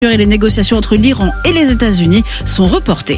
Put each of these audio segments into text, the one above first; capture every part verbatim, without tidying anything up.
Et les négociations entre l'Iran et les États-Unis sont reportées.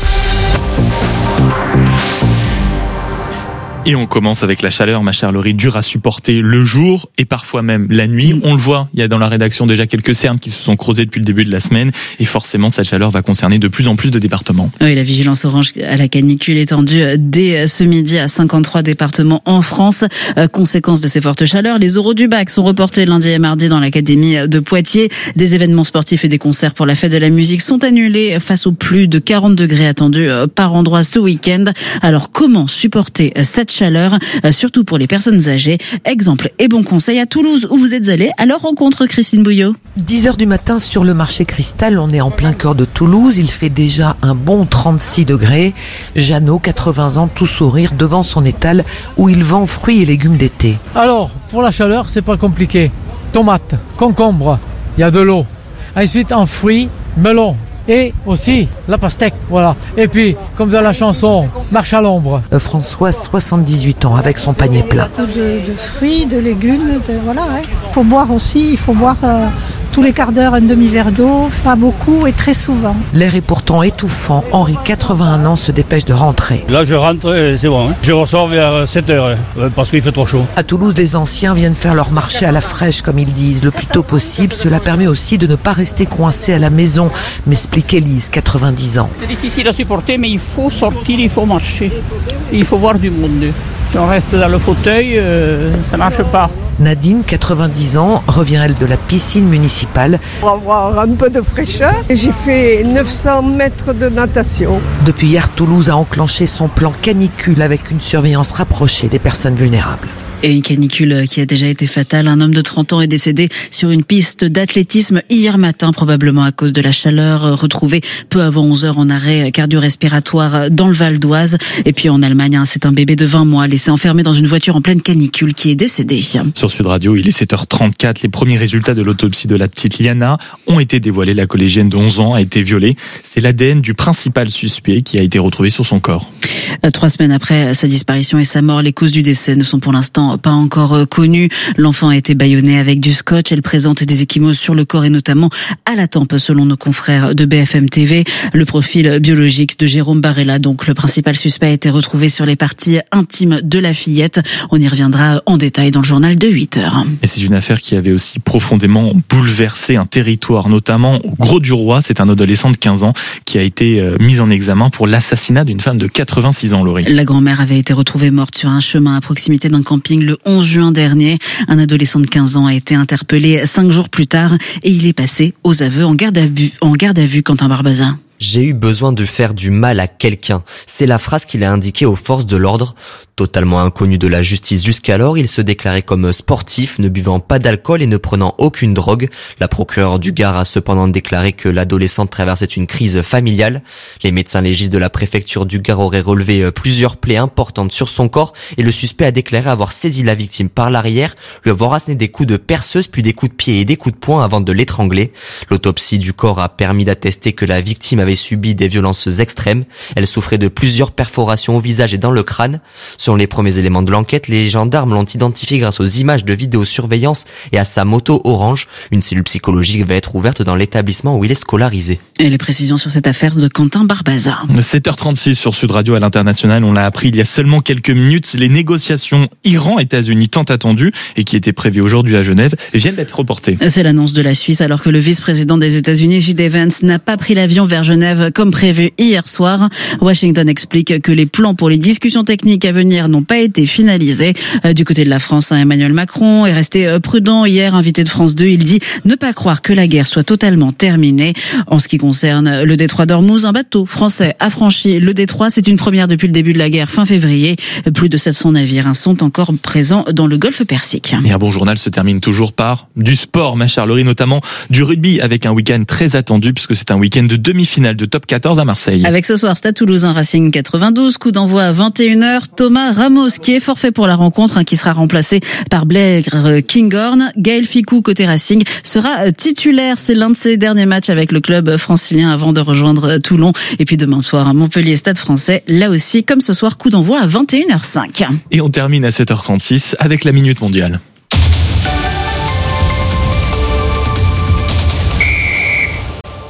Et on commence avec la chaleur, ma chère Laurie, dure à supporter le jour et parfois même la nuit. On le voit, il y a dans la rédaction déjà quelques cernes qui se sont creusées depuis le début de la semaine et forcément cette chaleur va concerner de plus en plus de départements. Oui, la vigilance orange à la canicule est étendue dès ce midi à cinquante-trois départements en France. Conséquence de ces fortes chaleurs, les oraux du bac sont reportés lundi et mardi dans l'académie de Poitiers. Des événements sportifs et des concerts pour la fête de la musique sont annulés face aux plus de quarante degrés attendus par endroit ce week-end. Alors comment supporter cette chaleur, surtout pour les personnes âgées? Exemple et bons conseils à Toulouse où vous êtes allés à leur rencontre, Christine Bouillot. dix heures du matin sur le marché Cristal, on est en plein cœur de Toulouse, il fait déjà un bon trente-six degrés. Jeannot, quatre-vingts ans, tout sourire devant son étal où il vend fruits et légumes d'été. Alors, pour la chaleur, c'est pas compliqué. Tomates, concombres, il y a de l'eau. Ensuite, en fruits, melon. Et aussi la pastèque, voilà. Et puis, comme dans la chanson, marche à l'ombre. Euh, Françoise, soixante-dix-huit ans, avec son panier plein. De, de fruits, de légumes, de, voilà. Ouais. Il faut boire aussi, il faut boire euh, tous les quarts d'heure un demi-verre d'eau, pas beaucoup et très souvent. L'air est pourtant étouffant. Henri, quatre-vingt-un ans, se dépêche de rentrer. Là, je rentre, c'est bon. Hein. Je ressors vers sept heures euh, parce qu'il fait trop chaud. À Toulouse, les anciens viennent faire leur marché à la fraîche, comme ils disent, le plus tôt possible. Cela permet aussi de ne pas rester coincé à la maison. Mais explique Élise, quatre-vingt-dix ans. C'est difficile à supporter, mais il faut sortir, il faut marcher. Il faut voir du monde. Si on reste dans le fauteuil, euh, ça ne marche pas. Nadine, quatre-vingt-dix ans, revient elle de la piscine municipale. Pour avoir un peu de fraîcheur, j'ai fait neuf cents mètres de natation. Depuis hier, Toulouse a enclenché son plan canicule avec une surveillance rapprochée des personnes vulnérables. Et une canicule qui a déjà été fatale. Un homme de trente ans est décédé sur une piste d'athlétisme hier matin, probablement à cause de la chaleur, retrouvé peu avant onze heures en arrêt cardio-respiratoire dans le Val d'Oise. Et puis en Allemagne, c'est un bébé de vingt mois laissé enfermé dans une voiture en pleine canicule qui est décédé. Sur Sud Radio, il est sept heures trente-quatre. Les premiers résultats de l'autopsie de la petite Liana ont été dévoilés. La collégienne de onze ans a été violée. C'est l'A D N du principal suspect qui a été retrouvé sur son corps. Trois semaines après sa disparition et sa mort, les causes du décès ne sont pour l'instant pas encore connues. L'enfant a été bâillonné avec du scotch. Elle présente des ecchymoses sur le corps et notamment à la tempe, selon nos confrères de B F M T V. Le profil biologique de Jérôme Barella, donc le principal suspect, a été retrouvé sur les parties intimes de la fillette. On y reviendra en détail dans le journal de huit heures. Et c'est une affaire qui avait aussi profondément bouleversé un territoire, notamment au Grau-du-Roi. C'est un adolescent de quinze ans qui a été mis en examen pour l'assassinat d'une femme de quatre-vingt-six ans, Laurie. La grand-mère avait été retrouvée morte sur un chemin à proximité d'un camping le onze juin dernier. Un adolescent de quinze ans a été interpellé cinq jours plus tard et il est passé aux aveux en garde à vue, en garde à vue, Quentin Barbazin. J'ai eu besoin de faire du mal à quelqu'un. C'est la phrase qu'il a indiquée aux forces de l'ordre. Totalement inconnu de la justice jusqu'alors, il se déclarait comme sportif, ne buvant pas d'alcool et ne prenant aucune drogue. La procureure du Gard a cependant déclaré que l'adolescent traversait une crise familiale. Les médecins légistes de la préfecture du Gard auraient relevé plusieurs plaies importantes sur son corps et le suspect a déclaré avoir saisi la victime par l'arrière, lui avoir asséné des coups de perceuse puis des coups de pied et des coups de poing avant de l'étrangler. L'autopsie du corps a permis d'attester que la victime avait subi des violences extrêmes. Elle souffrait de plusieurs perforations au visage et dans le crâne. Selon les premiers éléments de l'enquête, les gendarmes l'ont identifié grâce aux images de vidéosurveillance et à sa moto orange. Une cellule psychologique va être ouverte dans l'établissement où il est scolarisé. Et les précisions sur cette affaire de Quentin Barbazin. sept heures trente-six sur Sud Radio à l'international. On l'a appris il y a seulement quelques minutes. Les négociations Iran-États-Unis tant attendues et qui étaient prévues aujourd'hui à Genève viennent d'être reportées. C'est l'annonce de la Suisse alors que le vice-président des États-Unis, J D Vance, n'a pas pris l'avion vers Genève comme prévu hier soir. Washington explique que les plans pour les discussions techniques à venir n'ont pas été finalisés. Du côté de la France, Emmanuel Macron est resté prudent hier, invité de France deux. Il dit ne pas croire que la guerre soit totalement terminée. En ce qui concerne le détroit d'Ormuz, un bateau français a franchi le détroit. C'est une première depuis le début de la guerre fin février. Plus de sept cents navires sont encore présents dans le golfe Persique. Et un bon journal se termine toujours par du sport, ma chère Laurie, notamment du rugby avec un week-end très attendu puisque c'est un week-end de demi-finale de top quatorze à Marseille. Avec ce soir Stade Toulousain Racing quatre-vingt-douze, coup d'envoi à vingt et une heures. Thomas Ramos qui est forfait pour la rencontre, hein, qui sera remplacé par Blair Kinghorn. Gaël Ficou côté Racing sera titulaire. C'est l'un de ses derniers matchs avec le club francilien avant de rejoindre Toulon. Et puis demain soir à Montpellier Stade Français. Là aussi, comme ce soir, coup d'envoi à vingt et une heures cinq. Et on termine à sept heures trente-six avec la Minute Mondiale.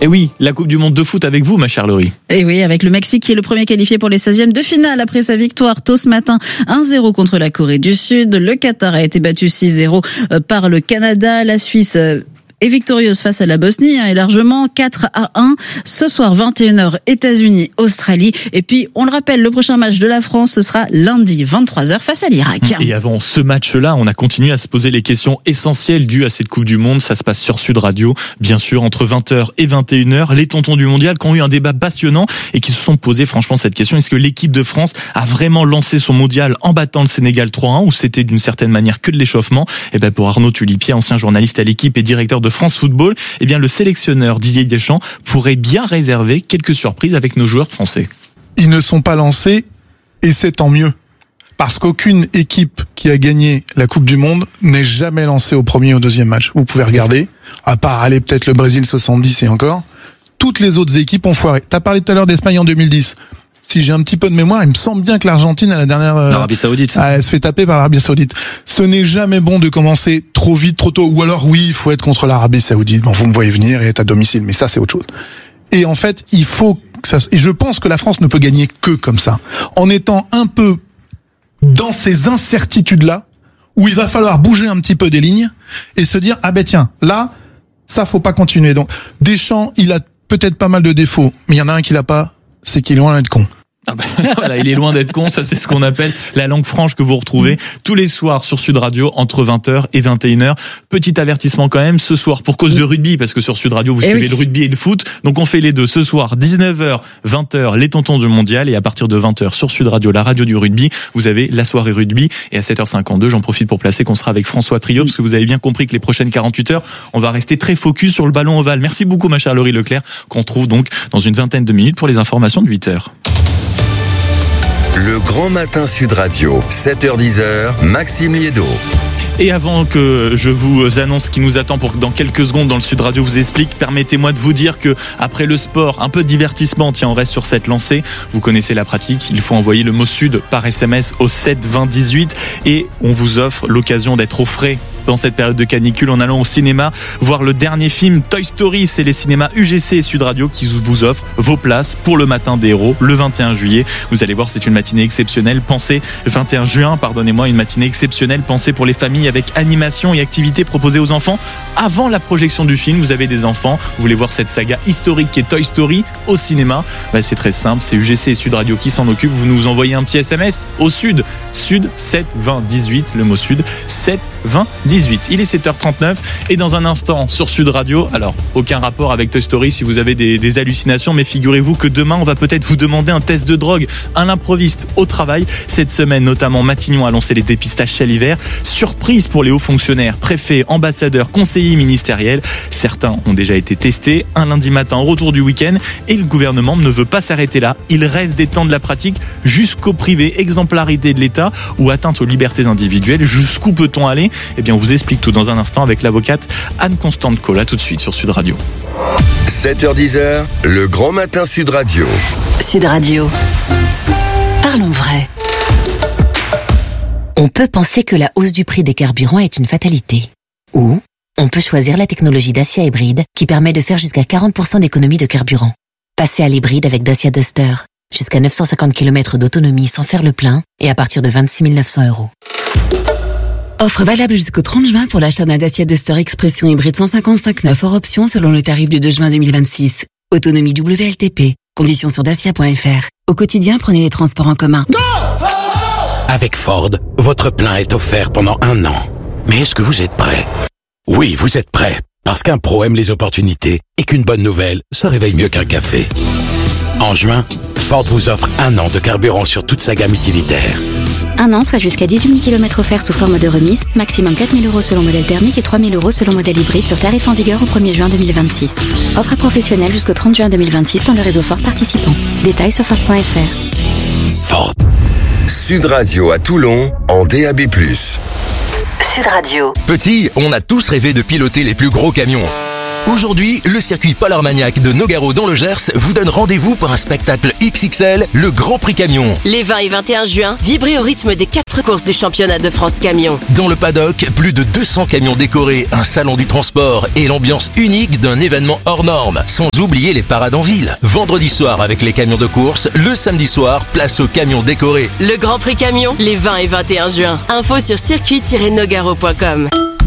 Et oui, la Coupe du Monde de foot avec vous, ma chère Laurie. Et oui, avec le Mexique qui est le premier qualifié pour les seizièmes de finale après sa victoire tôt ce matin un zéro contre la Corée du Sud. Le Qatar a été battu six zéro par le Canada. La Suisse est victorieuse face à la Bosnie et largement quatre à un. Ce soir, vingt et une heures, États-Unis, Australie. Et puis, on le rappelle, le prochain match de la France, ce sera lundi, vingt-trois heures, face à l'Irak. Et avant ce match-là, on a continué à se poser les questions essentielles dues à cette Coupe du Monde. Ça se passe sur Sud Radio, bien sûr, entre vingt heures et vingt et une heures. Les tontons du mondial qui ont eu un débat passionnant et qui se sont posés franchement cette question. Est-ce que l'équipe de France a vraiment lancé son mondial en battant le Sénégal trois à un ou c'était d'une certaine manière que de l'échauffement? Et ben pour Arnaud Tulipier, ancien journaliste à l'équipe et directeur de France Football, eh bien le sélectionneur Didier Deschamps pourrait bien réserver quelques surprises avec nos joueurs français. Ils ne sont pas lancés et c'est tant mieux. Parce qu'aucune équipe qui a gagné la Coupe du Monde n'est jamais lancée au premier ou au deuxième match. Vous pouvez regarder, à part aller peut-être le Brésil soixante-dix et encore, toutes les autres équipes ont foiré. T'as parlé tout à l'heure d'Espagne en deux mille dix. Si j'ai un petit peu de mémoire, il me semble bien que l'Argentine à la dernière euh, l'Arabie Saoudite, ah, elle se fait taper par l'Arabie Saoudite. Ce n'est jamais bon de commencer trop vite, trop tôt. Ou alors oui, il faut être contre l'Arabie Saoudite. Bon, vous me voyez venir et être à domicile, mais ça c'est autre chose. Et en fait, il faut que ça. Et je pense que la France ne peut gagner que comme ça, en étant un peu dans ces incertitudes-là, où il va falloir bouger un petit peu des lignes et se dire ah ben tiens, là, ça faut pas continuer. Donc Deschamps, il a peut-être pas mal de défauts, mais il y en a un qu'il a pas. C'est qu'il est loin d'être con. Ah bah, voilà, il est loin d'être con, ça c'est ce qu'on appelle la langue franche que vous retrouvez tous les soirs sur Sud Radio entre vingt heures et vingt et une heures. Petit avertissement quand même, ce soir pour cause de rugby, parce que sur Sud Radio vous et suivez oui. le rugby et le foot, donc on fait les deux. Ce soir, dix-neuf heures, vingt heures, les tontons du mondial, et à partir de vingt heures sur Sud Radio, la radio du rugby, vous avez la soirée rugby, et à sept heures cinquante-deux, j'en profite pour placer qu'on sera avec François Trio, parce que vous avez bien compris que les prochaines quarante-huit heures, on va rester très focus sur le ballon ovale. Merci beaucoup ma chère Laurie Leclerc, qu'on trouve donc dans une vingtaine de minutes pour les informations de huit heures. Le Grand Matin Sud Radio, sept heures dix, Maxime Liédo. Et avant que je vous annonce ce qui nous attend pour que dans quelques secondes dans le Sud Radio vous explique, permettez-moi de vous dire que après le sport, un peu de divertissement, tiens on reste sur cette lancée, vous connaissez la pratique, il faut envoyer le mot Sud par S M S au sept vingt dix-huit et on vous offre l'occasion d'être au frais dans cette période de canicule en allant au cinéma voir le dernier film Toy Story. C'est les cinémas U G C et Sud Radio qui vous offrent vos places pour le matin des héros le vingt et un juillet. Vous allez voir, c'est une matinée exceptionnelle pensée, le vingt et un juin, pardonnez-moi, une matinée exceptionnelle pensée pour les familles avec animation et activités proposées aux enfants. Avant la projection du film, vous avez des enfants, vous voulez voir cette saga historique qui est Toy Story au cinéma, bah c'est très simple, c'est U G C et Sud Radio qui s'en occupent. Vous nous envoyez un petit S M S au Sud, Sud sept vingt dix-huit, le mot Sud sept vingt dix-huit. Il est sept heures trente-neuf et dans un instant sur Sud Radio, alors aucun rapport avec Toy Story si vous avez des, des hallucinations, mais figurez-vous que demain on va peut-être vous demander un test de drogue à l'improviste au travail. Cette semaine notamment, Matignon a lancé les dépistages salivaires. Surprise pour les hauts fonctionnaires, préfets, ambassadeurs, conseillers ministériels. Certains ont déjà été testés un lundi matin au retour du week-end et le gouvernement ne veut pas s'arrêter là. Il rêve d'étendre la pratique jusqu'au privé, exemplarité de l'État ou atteinte aux libertés individuelles. Jusqu'où peut-on aller? Eh bien on vous explique tout dans un instant avec l'avocate Anne-Constante Cola, tout de suite sur Sud Radio. sept heures dix, le Grand Matin Sud Radio. Sud Radio. Parlons vrai. On peut penser que la hausse du prix des carburants est une fatalité. Ou on peut choisir la technologie Dacia hybride qui permet de faire jusqu'à quarante pour cent d'économie de carburant. Passez à l'hybride avec Dacia Duster. Jusqu'à neuf cent cinquante kilomètres d'autonomie sans faire le plein et à partir de vingt-six mille neuf cents euros. Offre valable jusqu'au trente juin pour l'achat d'un Dacia Duster Expression hybride cent cinquante-cinq neuf hors option selon le tarif du deux juin deux mille vingt-six. Autonomie W L T P. Conditions sur dacia point f r. Au quotidien, prenez les transports en commun. Avec Ford, votre plein est offert pendant un an. Mais est-ce que vous êtes prêt? Oui, vous êtes prêt. Parce qu'un pro aime les opportunités et qu'une bonne nouvelle se réveille mieux qu'un café. En juin, Ford vous offre un an de carburant sur toute sa gamme utilitaire. Un an, soit jusqu'à dix-huit mille kilomètres offerts sous forme de remise, maximum quatre mille euros selon modèle thermique et trois mille euros selon modèle hybride sur tarif en vigueur au premier juin deux mille vingt-six. Offre à professionnels jusqu'au trente juin deux mille vingt-six dans le réseau Ford participant. Détails sur Ford point f r. Ford. Sud Radio à Toulon en D A B plus. Sud Radio. Petit, on a tous rêvé de piloter les plus gros camions. Aujourd'hui, le circuit Paul Armagnac de Nogaro dans le Gers vous donne rendez-vous pour un spectacle X X L, le Grand Prix Camion. Les vingt et vingt et un juin, vibrez au rythme des quatre courses du championnat de France Camion. Dans le paddock, plus de deux cents camions décorés, un salon du transport et l'ambiance unique d'un événement hors norme. Sans oublier les parades en ville. Vendredi soir avec les camions de course, le samedi soir, place aux camions décorés. Le Grand Prix Camion, les vingt et vingt et un juin. Info sur circuit tiret nogaro point com.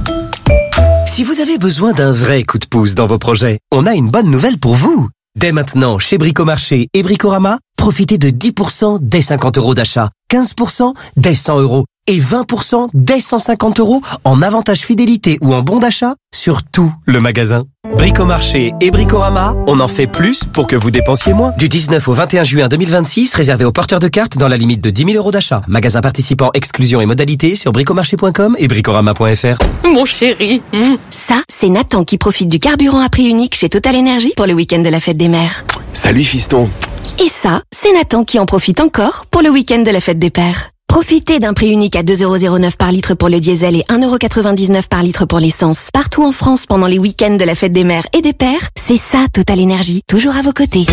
Si vous avez besoin d'un vrai coup de pouce dans vos projets, on a une bonne nouvelle pour vous. Dès maintenant, chez Bricomarché et Bricorama, profitez de dix pour cent dès cinquante euros d'achat, quinze pour cent dès cent euros et vingt pour cent dès cent cinquante euros en avantage fidélité ou en bon d'achat sur tout le magasin. Bricomarché et Bricorama, on en fait plus pour que vous dépensiez moins. Du dix-neuf au vingt et un juin deux mille vingt-six, réservé aux porteurs de cartes dans la limite de dix mille euros d'achat. Magasin participant, exclusion et modalités sur bricomarché point com et bricorama point f r. Mon chéri. Mmh. Ça, c'est Nathan qui profite du carburant à prix unique chez Total Energy pour le week-end de la fête des mères. Salut fiston. Et ça, c'est Nathan qui en profite encore pour le week-end de la fête des pères. Profitez d'un prix unique à deux euros zéro neuf par litre pour le diesel et un euro quatre-vingt-dix-neuf par litre pour l'essence. Partout en France pendant les week-ends de la fête des mères et des pères, c'est ça Total Energy, toujours à vos côtés.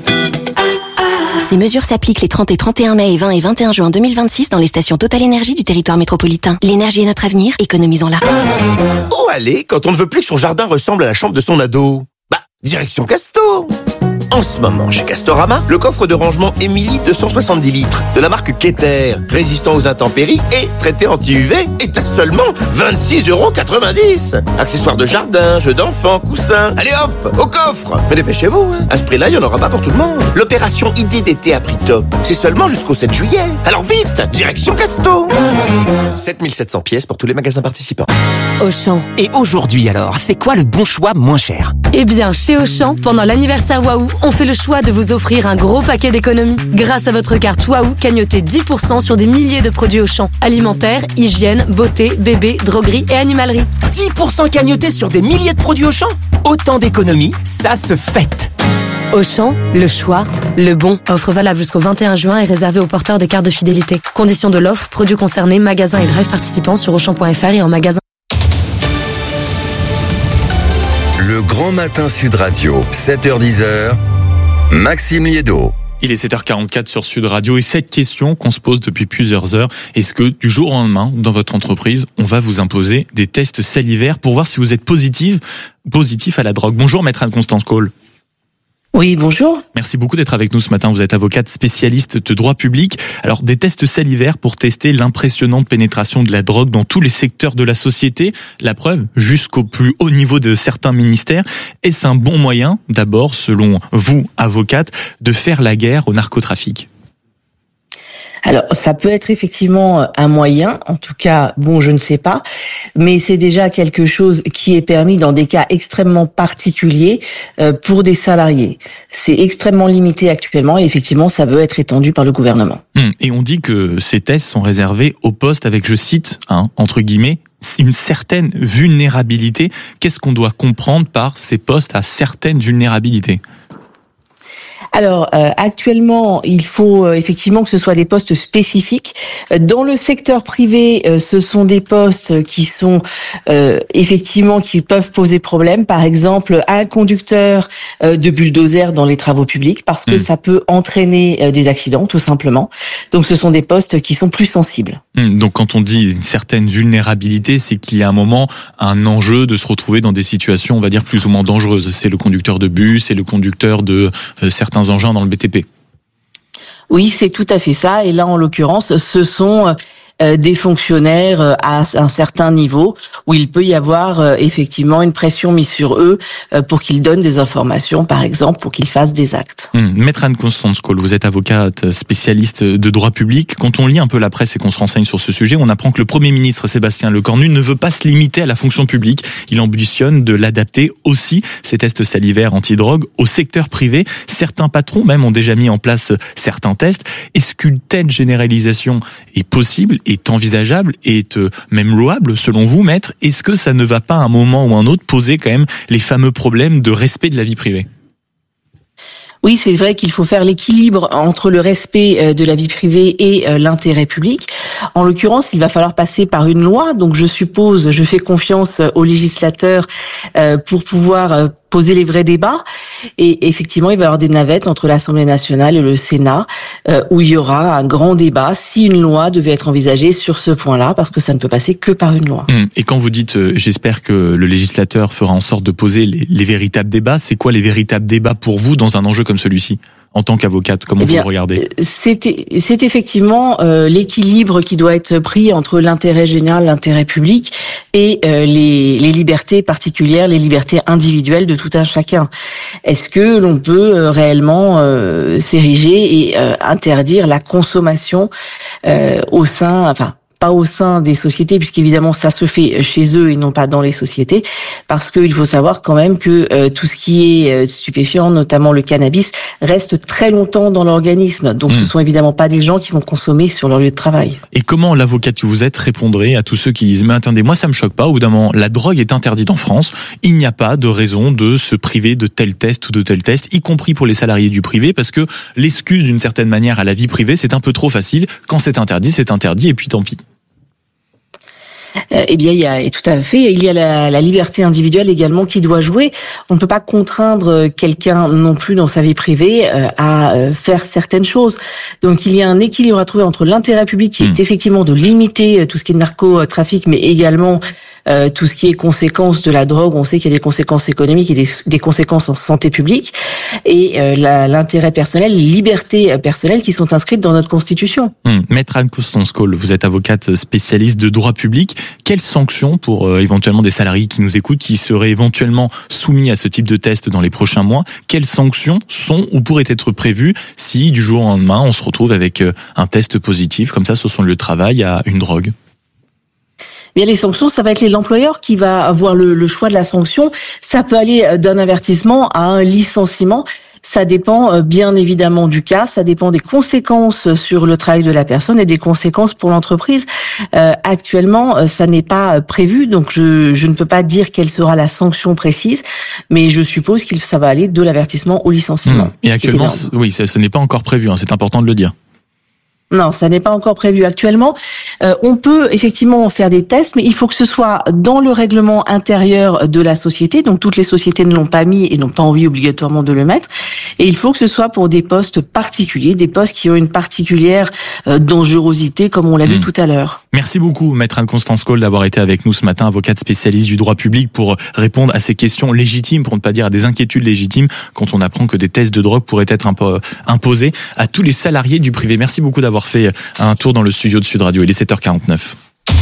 Ces mesures s'appliquent les trente et trente et un mai et vingt et vingt et un juin deux mille vingt-six dans les stations Total Energy du territoire métropolitain. L'énergie est notre avenir, économisons-la. Où aller quand on ne veut plus que son jardin ressemble à la chambre de son ado? Bah, direction Casto. En ce moment, chez Castorama, le coffre de rangement Emily deux cent soixante-dix litres de la marque Keter, résistant aux intempéries et traité anti-U V, est à seulement vingt-six euros quatre-vingt-dix. Accessoires de jardin, jeux d'enfants, coussins. Allez hop, au coffre. Mais dépêchez-vous, hein. À ce prix-là, il n'y en aura pas pour tout le monde. L'opération idée d'été à prix top, c'est seulement jusqu'au sept juillet. Alors vite, direction Casto. sept mille sept cents pièces pour tous les magasins participants. Auchan. Et aujourd'hui alors, c'est quoi le bon choix moins cher? Eh bien, chez Auchan, pendant l'anniversaire Waouh, on fait le choix de vous offrir un gros paquet d'économies. Grâce à votre carte Waouh, cagnotez dix pour cent sur des milliers de produits Auchan. Alimentaire, hygiène, beauté, bébé, droguerie et animalerie. dix pour cent cagnotés sur des milliers de produits Auchan? Autant d'économies, ça se fête. Auchan, le choix, le bon. Offre valable jusqu'au vingt et un juin et réservée aux porteurs de cartes de fidélité. Conditions de l'offre, produits concernés, magasins et drive participants sur auchan point f r et en magasin. Le Grand Matin Sud Radio, sept heures dix, Maxime Liédo. Il est sept heures quarante-quatre sur Sud Radio et cette question qu'on se pose depuis plusieurs heures, est-ce que du jour au lendemain, dans votre entreprise, on va vous imposer des tests salivaires pour voir si vous êtes positif, positif à la drogue? Bonjour maître Anne-Constance Cole. Oui, bonjour. Merci beaucoup d'être avec nous ce matin. Vous êtes avocate spécialiste de droit public. Alors, des tests salivaires pour tester l'impressionnante pénétration de la drogue dans tous les secteurs de la société. La preuve, jusqu'au plus haut niveau de certains ministères. Est-ce un bon moyen, d'abord, selon vous, avocate, de faire la guerre au narcotrafic ? Alors, ça peut être effectivement un moyen, en tout cas, bon, je ne sais pas, mais c'est déjà quelque chose qui est permis dans des cas extrêmement particuliers euh, pour des salariés. C'est extrêmement limité actuellement et effectivement, ça veut être étendu par le gouvernement. Et on dit que ces tests sont réservés aux postes avec, je cite, hein, entre guillemets, une certaine vulnérabilité. Qu'est-ce qu'on doit comprendre par ces postes à certaines vulnérabilités ? Alors, euh, actuellement, il faut euh, effectivement que ce soit des postes spécifiques. Dans le secteur privé, euh, ce sont des postes qui sont euh, effectivement qui peuvent poser problème. Par exemple, un conducteur euh, de bulldozer dans les travaux publics, parce que mmh. ça peut entraîner euh, des accidents, tout simplement. Donc, ce sont des postes qui sont plus sensibles. Mmh. Donc, quand on dit une certaine vulnérabilité, c'est qu'il y a un moment un enjeu de se retrouver dans des situations, on va dire, plus ou moins dangereuses. C'est le conducteur de bus, c'est le conducteur de euh, certains engins dans le B T P. Oui, c'est tout à fait ça. Et là, en l'occurrence, ce sont euh, des fonctionnaires euh, à un certain niveau où il peut y avoir euh, effectivement une pression mise sur eux euh, pour qu'ils donnent des informations, par exemple, pour qu'ils fassent des actes. Mmh. Maître Anne-Constance Cole, vous êtes avocate spécialiste de droit public. Quand on lit un peu la presse et qu'on se renseigne sur ce sujet, on apprend que le Premier ministre Sébastien Lecornu ne veut pas se limiter à la fonction publique. Il ambitionne de l'adapter aussi, ces tests salivaires antidrogue, au secteur privé. Certains patrons même ont déjà mis en place certains tests. Est-ce qu'une telle généralisation est possible, est envisageable, est même louable selon vous, maître? Est-ce que ça ne va pas à un moment ou un autre poser quand même les fameux problèmes de respect de la vie privée? Oui, c'est vrai qu'il faut faire l'équilibre entre le respect de la vie privée et l'intérêt public. En l'occurrence, il va falloir passer par une loi. Donc, je suppose, je fais confiance aux législateurs pour pouvoir poser les vrais débats. Et effectivement, il va y avoir des navettes entre l'Assemblée nationale et le Sénat, où il y aura un grand débat si une loi devait être envisagée sur ce point-là, parce que ça ne peut passer que par une loi. Et quand vous dites, euh, j'espère que le législateur fera en sorte de poser les, les véritables débats, c'est quoi les véritables débats pour vous dans un enjeu comme celui-ci ? En tant qu'avocate, comment eh bien, vous le regardez ? C'est, c'est effectivement euh, l'équilibre qui doit être pris entre l'intérêt général, l'intérêt public et euh, les, les libertés particulières, les libertés individuelles de tout un chacun. Est-ce que l'on peut euh, réellement euh, s'ériger et euh, interdire la consommation euh, au sein, enfin, pas au sein des sociétés, puisqu'évidemment ça se fait chez eux et non pas dans les sociétés, parce qu'il faut savoir quand même que euh, tout ce qui est euh, stupéfiant, notamment le cannabis, reste très longtemps dans l'organisme. Donc mmh. ce sont évidemment pas des gens qui vont consommer sur leur lieu de travail. Et comment l'avocate que vous êtes répondrait à tous ceux qui disent « Mais attendez, moi ça me choque pas, au bout d'un moment, la drogue est interdite en France, il n'y a pas de raison de se priver de tel test ou de tel test, y compris pour les salariés du privé, parce que l'excuse d'une certaine manière à la vie privée, c'est un peu trop facile. Quand c'est interdit, c'est interdit, et puis tant pis. » Eh bien, il y a tout à fait. Il y a la, la liberté individuelle également qui doit jouer. On ne peut pas contraindre quelqu'un non plus dans sa vie privée euh, à euh, faire certaines choses. Donc, il y a un équilibre à trouver entre l'intérêt public, qui mmh. est effectivement de limiter tout ce qui est narcotrafic, mais également Euh, tout ce qui est conséquences de la drogue. On sait qu'il y a des conséquences économiques et des, des conséquences en santé publique, et euh, la, l'intérêt personnel, les libertés personnelles qui sont inscrites dans notre Constitution. Hum. Maître Anne-Constance Cole, vous êtes avocate spécialiste de droit public. Quelles sanctions pour euh, éventuellement des salariés qui nous écoutent, qui seraient éventuellement soumis à ce type de test dans les prochains mois, quelles sanctions sont ou pourraient être prévues si du jour au lendemain on se retrouve avec euh, un test positif comme ça sur son lieu de travail à une drogue ? Bien, les sanctions, ça va être l'employeur qui va avoir le, le choix de la sanction. Ça peut aller d'un avertissement à un licenciement. Ça dépend bien évidemment du cas, ça dépend des conséquences sur le travail de la personne et des conséquences pour l'entreprise. Euh, actuellement, ça n'est pas prévu, donc je, je ne peux pas dire quelle sera la sanction précise, mais je suppose que ça va aller de l'avertissement au licenciement. Mmh. Et actuellement, oui, ça, ce n'est pas encore prévu, hein, c'est important de le dire. Non, ça n'est pas encore prévu actuellement. Euh, on peut effectivement faire des tests, mais il faut que ce soit dans le règlement intérieur de la société. Donc toutes les sociétés ne l'ont pas mis et n'ont pas envie obligatoirement de le mettre. Et il faut que ce soit pour des postes particuliers, des postes qui ont une particulière euh, dangerosité, comme on l'a mmh. vu tout à l'heure. Merci beaucoup, Maître Anne-Constance Cole, d'avoir été avec nous ce matin, avocate spécialiste du droit public, pour répondre à ces questions légitimes, pour ne pas dire à des inquiétudes légitimes, quand on apprend que des tests de drogue pourraient être impo- imposés à tous les salariés du privé. Merci beaucoup d'avoir fait un tour dans le studio de Sud Radio. Il est sept heures quarante-neuf.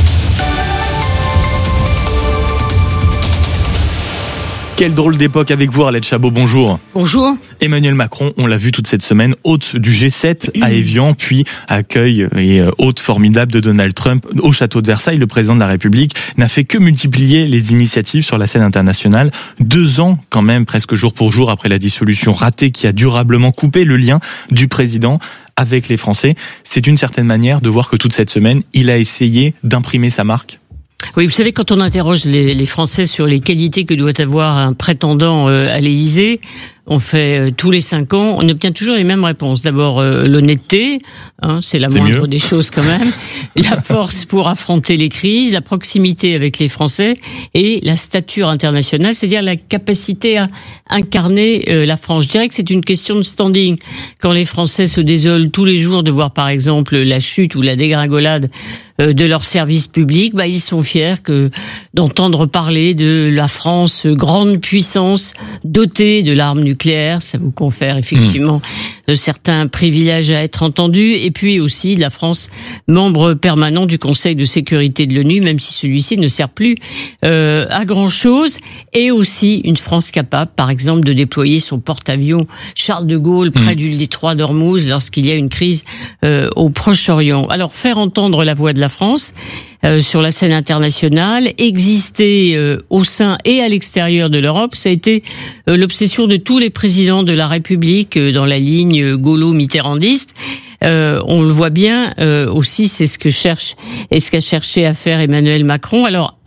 Quelle drôle d'époque avec vous, Arlette Chabot, bonjour. Bonjour. Emmanuel Macron, on l'a vu toute cette semaine, hôte du G sept à Évian, puis accueil et hôte formidable de Donald Trump au château de Versailles. Le président de la République n'a fait que multiplier les initiatives sur la scène internationale. Deux ans, quand même, presque jour pour jour, après la dissolution ratée qui a durablement coupé le lien du président avec les Français. C'est d'une certaine manière de voir que toute cette semaine, il a essayé d'imprimer sa marque. Oui, vous savez, quand on interroge les, les Français sur les qualités que doit avoir un prétendant euh, à l'Élysée, on fait euh, tous les cinq ans, on obtient toujours les mêmes réponses. D'abord, euh, l'honnêteté, hein, c'est la c'est moindre mieux. des choses quand même, la force pour affronter les crises, la proximité avec les Français et la stature internationale, c'est-à-dire la capacité à incarner euh, la France. Je dirais que c'est une question de standing. Quand les Français se désolent tous les jours de voir, par exemple, la chute ou la dégringolade de leur service public, bah, ils sont fiers que d'entendre parler de la France, grande puissance, dotée de l'arme nucléaire. Ça vous confère effectivement mmh. certains privilèges à être entendus. Et puis aussi la France, membre permanent du Conseil de sécurité de l'ONU, même si celui-ci ne sert plus euh, à grand-chose. Et aussi une France capable, par exemple, de déployer son porte-avions Charles de Gaulle près mmh. du détroit d'Ormuz lorsqu'il y a une crise euh, au Proche-Orient. Alors faire entendre la voix de la France euh, sur la scène internationale, exister euh, au sein et à l'extérieur de l'Europe, ça a été euh, l'obsession de tous les présidents de la République euh, dans la ligne euh, gaulo-mitterrandiste. Euh, on le voit bien euh, aussi, c'est ce que cherche et ce qu'a cherché à faire Emmanuel Macron. Alors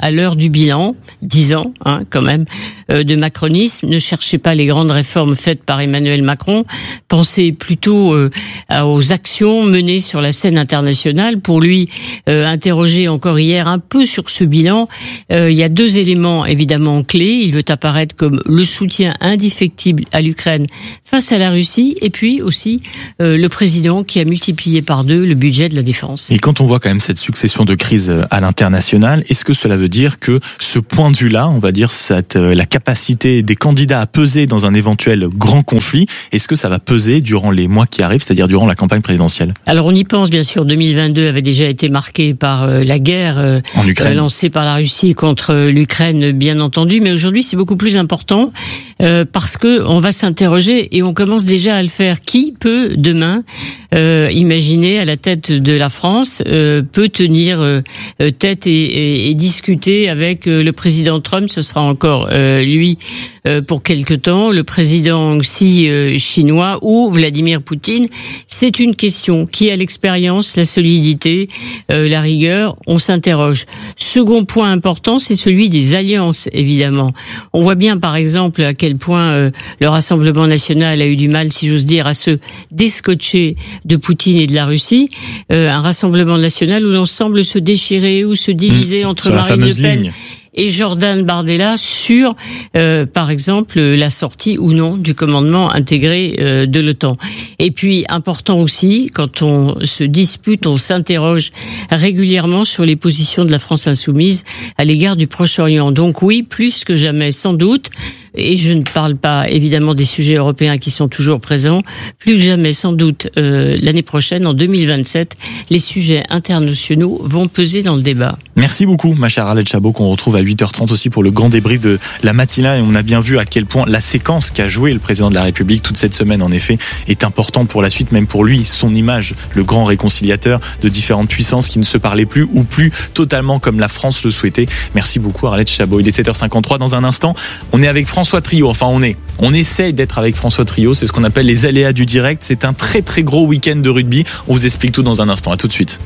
à l'heure du bilan, dix ans hein, quand même, euh, de macronisme. Ne cherchez pas les grandes réformes faites par Emmanuel Macron. Pensez plutôt euh, aux actions menées sur la scène internationale. Pour lui, euh, interroger encore hier un peu sur ce bilan, euh, il y a deux éléments évidemment clés. Il veut apparaître comme le soutien indéfectible à l'Ukraine face à la Russie, et puis aussi euh, le président qui a multiplié par deux le budget de la défense. Et quand on voit quand même cette succession de crises à l'international, est-ce que cela veut dire que ce point de vue-là, on va dire cette, la capacité des candidats à peser dans un éventuel grand conflit, est-ce que ça va peser durant les mois qui arrivent, c'est-à-dire durant la campagne présidentielle? Alors on y pense bien sûr. deux mille vingt-deux avait déjà été marqué par euh, la guerre euh, en Ukraine. Euh, lancée par la Russie contre euh, l'Ukraine, bien entendu, mais aujourd'hui c'est beaucoup plus important euh, parce que on va s'interroger et on commence déjà à le faire. Qui peut demain euh, imaginer à la tête de la France euh, peut tenir euh, tête et, et, et discuter avec euh, le président Trump? Ce sera encore euh, lui euh, pour quelque temps, le président Xi euh, chinois ou Vladimir Poutine. C'est une question qui a l'expérience, la solidité, euh, la rigueur. On s'interroge. Second point important, c'est celui des alliances, évidemment. On voit bien, par exemple, à quel point euh, le Rassemblement national a eu du mal, si j'ose dire, à se déscotcher de Poutine et de la Russie. Euh, un Rassemblement national où l'on semble se déchirer ou se diviser mmh, entre Marine Le Pen ligne. et Jordan Bardella sur, euh, par exemple, la sortie ou non du commandement intégré euh, de l'OTAN. Et puis, important aussi, quand on se dispute, on s'interroge régulièrement sur les positions de la France insoumise à l'égard du Proche-Orient. Donc oui, plus que jamais, sans doute, et je ne parle pas évidemment des sujets européens qui sont toujours présents, plus que jamais, sans doute, euh, l'année prochaine, en deux mille vingt-sept, les sujets internationaux vont peser dans le débat. Merci beaucoup, ma chère Arlette Chabot, qu'on retrouve à huit heures trente aussi pour le grand débrief de la matinale. Et on a bien vu à quel point la séquence qu'a joué le président de la République toute cette semaine, en effet, est importante pour la suite, même pour lui, son image, le grand réconciliateur de différentes puissances qui ne se parlaient plus ou plus totalement comme la France le souhaitait. Merci beaucoup, Arlette Chabot. Il est sept heures cinquante-trois. Dans un instant, on est avec François Trio. Enfin, on est. On essaye d'être avec François Trio. C'est ce qu'on appelle les aléas du direct. C'est un très, très gros week-end de rugby. On vous explique tout dans un instant. À tout de suite.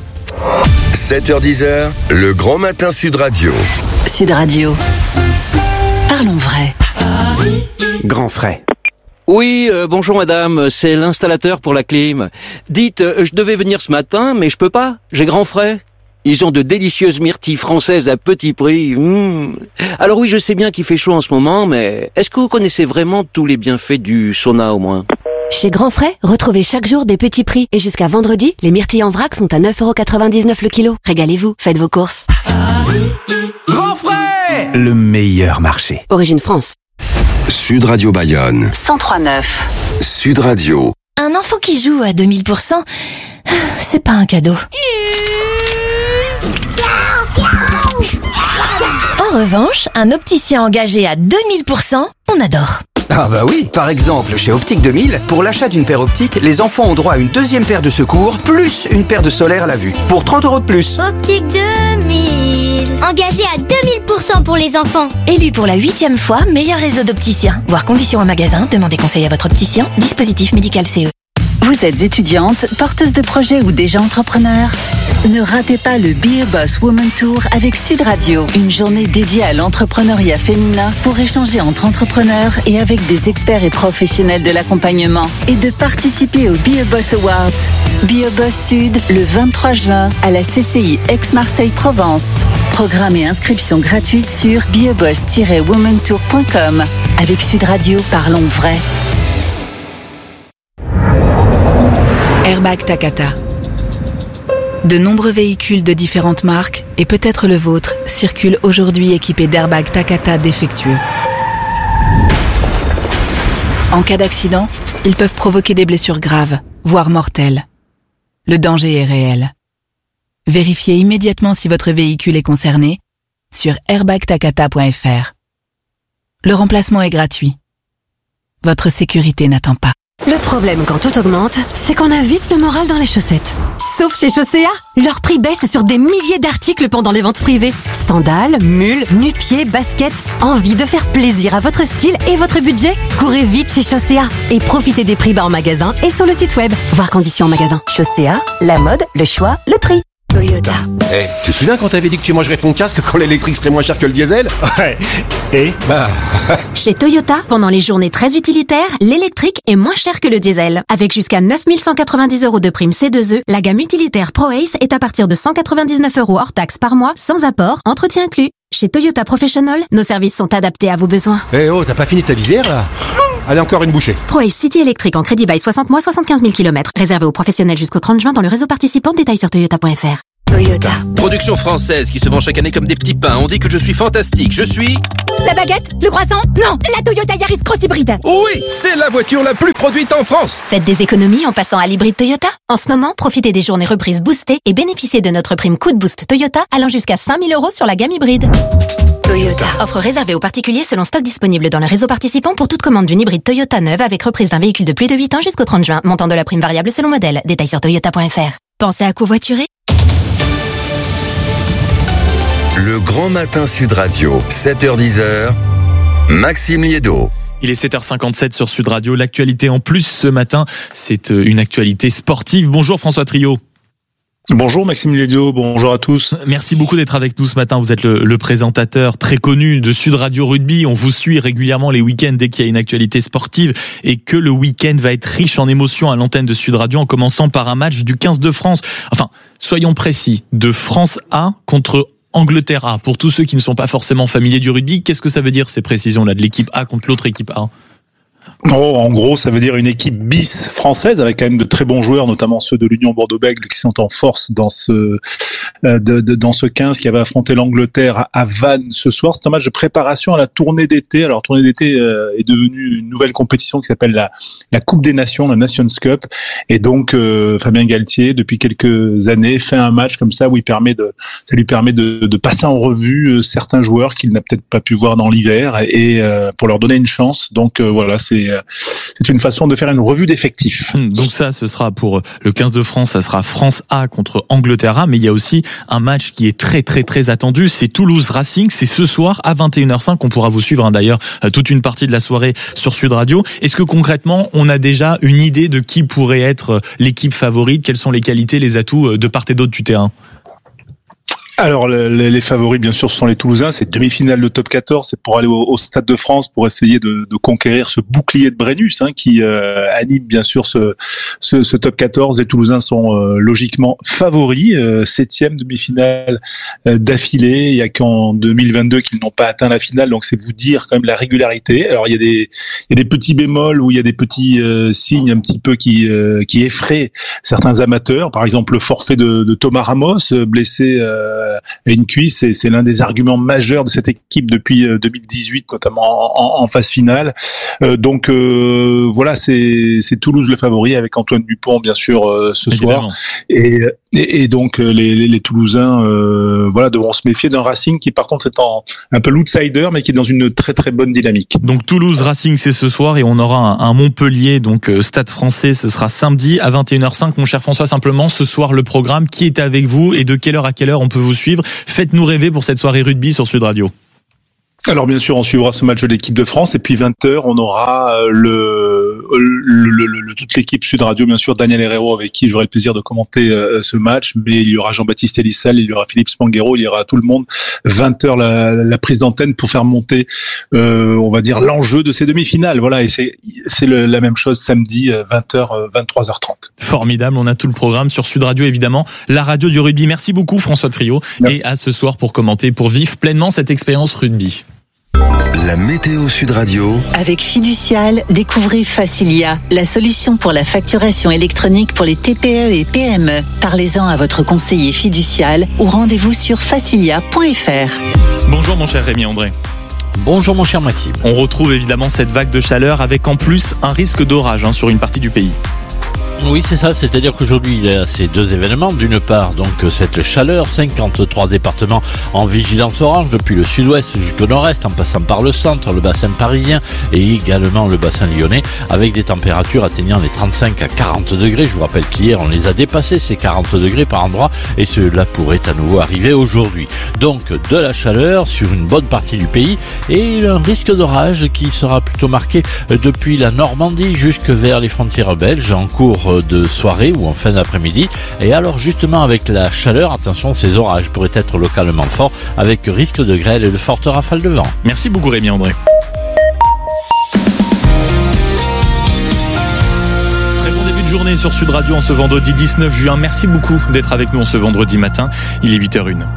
sept heures dix, le grand matin Sud Radio. Sud Radio. Parlons vrai. Grand frais. Oui, euh, bonjour madame, c'est l'installateur pour la clim. Dites, euh, je devais venir ce matin, mais je peux pas, j'ai grand frais. Ils ont de délicieuses myrtilles françaises à petit prix. Mmh. Alors oui, je sais bien qu'il fait chaud en ce moment, mais est-ce que vous connaissez vraiment tous les bienfaits du sauna au moins ? Chez Grand Frais, retrouvez chaque jour des petits prix. Et jusqu'à vendredi, les myrtilles en vrac sont à neuf euros quatre-vingt-dix-neuf le kilo. Régalez-vous, faites vos courses. Grand Frais, le meilleur marché. Origine France. Sud Radio Bayonne. cent trois neuf. Sud Radio. Un enfant qui joue à deux mille pour cent, c'est pas un cadeau. En revanche, un opticien engagé à deux mille pour cent, on adore. Ah bah oui, par exemple, chez Optique deux mille, pour l'achat d'une paire optique, les enfants ont droit à une deuxième paire de secours, plus une paire de solaire à la vue, pour trente euros de plus. Optique deux mille, engagé à deux mille pour cent pour les enfants. Élu pour la huitième fois meilleur réseau d'opticiens. Voir conditions en magasin, demandez conseil à votre opticien. Dispositif médical C E. Vous êtes étudiante, porteuse de projet ou déjà entrepreneur? Ne ratez pas le Be a Boss Woman Tour avec Sud Radio, une journée dédiée à l'entrepreneuriat féminin pour échanger entre entrepreneurs et avec des experts et professionnels de l'accompagnement et de participer au Be a Boss Awards. Be a Boss Sud le vingt-trois juin à la C C I Aix-Marseille-Provence. Programme et inscription gratuite sur be a boss tiret woman tour point com. Avec Sud Radio, parlons vrai. Airbag Takata. De nombreux véhicules de différentes marques, et peut-être le vôtre, circulent aujourd'hui équipés d'airbags Takata défectueux. En cas d'accident, ils peuvent provoquer des blessures graves, voire mortelles. Le danger est réel. Vérifiez immédiatement si votre véhicule est concerné sur airbag takata point f r. Le remplacement est gratuit. Votre sécurité n'attend pas. Le problème quand tout augmente, c'est qu'on a vite le moral dans les chaussettes. Sauf chez Chaussea, leur prix baisse sur des milliers d'articles pendant les ventes privées. Sandales, mules, nu-pieds, baskets. Envie de faire plaisir à votre style et votre budget? Courez vite chez Chaussea et profitez des prix bas en magasin et sur le site web. Voir conditions en magasin. Chaussea, la mode, le choix, le prix. Toyota. Eh, hey, tu te souviens quand t'avais dit que tu mangerais ton casque quand l'électrique serait moins cher que le diesel? Ouais. Et Bah... Chez Toyota, pendant les journées très utilitaires, l'électrique est moins cher que le diesel. Avec jusqu'à neuf mille cent quatre-vingt-dix euros de prime C deux E, la gamme utilitaire ProAce est à partir de cent quatre-vingt-dix-neuf euros hors taxe par mois, sans apport, entretien inclus. Chez Toyota Professional, nos services sont adaptés à vos besoins. Eh hey, oh, t'as pas fini ta visière là? Allez, encore une bouchée. ProAce City électrique en crédit bail soixante mois, soixante-quinze mille kilomètres. Réservé aux professionnels jusqu'au trente juin dans le réseau participant. Détails sur toyota point f r. Toyota. Production française qui se vend chaque année comme des petits pains. On dit que je suis fantastique. Je suis... La baguette? Le croissant? Non, la Toyota Yaris Cross Hybride. Oui, c'est la voiture la plus produite en France. Faites des économies en passant à l'hybride Toyota. En ce moment, profitez des journées reprises boostées et bénéficiez de notre prime coup de boost Toyota allant jusqu'à cinq mille euros sur la gamme hybride. Toyota. Offre réservée aux particuliers selon stock disponible dans le réseau participant pour toute commande d'une hybride Toyota neuve avec reprise d'un véhicule de plus de huit ans jusqu'au trente juin. Montant de la prime variable selon modèle. Détails sur toyota point f r. Pensez à covoiturer? Le Grand Matin Sud Radio, sept heures dix, Maxime Liédo. Il est sept heures cinquante-sept sur Sud Radio. L'actualité en plus ce matin, c'est une actualité sportive. Bonjour François Trio. Bonjour Maxime Liédio, bonjour à tous. Merci beaucoup d'être avec nous ce matin. Vous êtes le, le présentateur très connu de Sud Radio Rugby. On vous suit régulièrement les week-ends dès qu'il y a une actualité sportive et que le week-end va être riche en émotions à l'antenne de Sud Radio en commençant par un match du quinze de France. Enfin, soyons précis, de France A contre Angleterre A. Pour tous ceux qui ne sont pas forcément familiers du rugby, qu'est-ce que ça veut dire ces précisions-là de l'équipe A contre l'autre équipe A? Oh, en gros, ça veut dire une équipe bis française avec quand même de très bons joueurs, notamment ceux de l'Union Bordeaux-Bègles qui sont en force dans ce euh, de, de, dans ce quinze qui avait affronté l'Angleterre à Vannes ce soir. C'est un match de préparation à la tournée d'été. Alors, tournée d'été euh, est devenue une nouvelle compétition qui s'appelle la, la Coupe des Nations, la Nations Cup. Et donc, euh, Fabien Galtier, depuis quelques années, fait un match comme ça où il permet de, ça lui permet de, de passer en revue euh, certains joueurs qu'il n'a peut-être pas pu voir dans l'hiver et euh, pour leur donner une chance. Donc euh, voilà, c'est c'est une façon de faire une revue d'effectifs. Donc ça, ce sera pour le quinze de France, ça sera France A contre Angleterre A, mais il y a aussi un match qui est très très très attendu, c'est Toulouse Racing, c'est ce soir à vingt et une heures cinq, on pourra vous suivre hein, d'ailleurs toute une partie de la soirée sur Sud Radio. Est-ce que concrètement, on a déjà une idée de qui pourrait être l'équipe favorite, quelles sont les qualités, les atouts de part et d'autre du terrain? Alors les, les favoris bien sûr ce sont les Toulousains, c'est demi-finale de top quatorze, c'est pour aller au, au Stade de France pour essayer de, de conquérir ce bouclier de Brennus hein, qui euh, anime bien sûr ce, ce, ce top quatorze. Les Toulousains sont euh, logiquement favoris, euh, septième demi-finale euh, d'affilée. Il y a qu'en deux mille vingt-deux qu'ils n'ont pas atteint la finale, donc c'est vous dire quand même la régularité. Alors il y a des, il y a des petits bémols ou il y a des petits euh, signes un petit peu qui euh, qui effraient certains amateurs. Par exemple le forfait de, de Thomas Ramos blessé. Euh, à une cuisse, et c'est l'un des arguments majeurs de cette équipe depuis deux mille dix-huit, notamment en, en phase finale. Euh, donc euh, voilà, c'est, c'est Toulouse le favori avec Antoine Dupont bien sûr euh, ce Évidemment. soir. Et, et, et donc les, les, les Toulousains, euh, voilà, devront se méfier d'un Racing qui par contre est en, un peu l'outsider, mais qui est dans une très très bonne dynamique. Donc Toulouse Racing c'est ce soir et on aura un, un Montpellier donc euh, Stade Français, ce sera samedi à vingt et une heures cinq. Mon cher François, simplement ce soir le programme, qui est avec vous et de quelle heure à quelle heure on peut vous suivre? Faites-nous rêver pour cette soirée rugby sur Sud Radio. Alors bien sûr, on suivra ce match de l'équipe de France et puis vingt heures, on aura le, le, le, le toute l'équipe Sud Radio, bien sûr, Daniel Herrero avec qui j'aurai le plaisir de commenter euh, ce match, mais il y aura Jean-Baptiste Elissal, il y aura Philippe Spanghero, il y aura tout le monde. vingt heures la, la prise d'antenne pour faire monter, euh, on va dire, l'enjeu de ces demi-finales. Voilà, et c'est, c'est le, la même chose samedi, vingt heures, vingt-trois heures trente. Formidable, on a tout le programme sur Sud Radio, évidemment, la radio du rugby. Merci beaucoup François Trio. Merci. Et à ce soir pour commenter, pour vivre pleinement cette expérience rugby. La météo Sud Radio. Avec Fiducial, découvrez Facilia, la solution pour la facturation électronique pour les T P E et P M E. Parlez-en à votre conseiller fiducial ou rendez-vous sur facilia point f r. Bonjour mon cher Rémi André. Bonjour mon cher Maxime. On retrouve évidemment cette vague de chaleur avec en plus un risque d'orage hein, sur une partie du pays. Oui, c'est ça, c'est-à-dire qu'aujourd'hui, il y a ces deux événements. D'une part, donc, cette chaleur, cinquante-trois départements en vigilance orange, depuis le sud-ouest jusqu'au nord-est, en passant par le centre, le bassin parisien et également le bassin lyonnais, avec des températures atteignant les trente-cinq à quarante degrés. Je vous rappelle qu'hier, on les a dépassés, ces quarante degrés par endroit, et cela pourrait à nouveau arriver aujourd'hui. Donc, de la chaleur sur une bonne partie du pays, et un risque d'orage qui sera plutôt marqué depuis la Normandie jusque vers les frontières belges, en cours cours de soirée ou en fin d'après-midi. Et alors justement avec la chaleur, attention, ces orages pourraient être localement forts avec risque de grêle et de fortes rafales de vent. Merci beaucoup Rémi André. Très bon début de journée sur Sud Radio en ce vendredi dix-neuf juin. Merci beaucoup d'être avec nous en ce vendredi matin. Il est huit heures zéro un.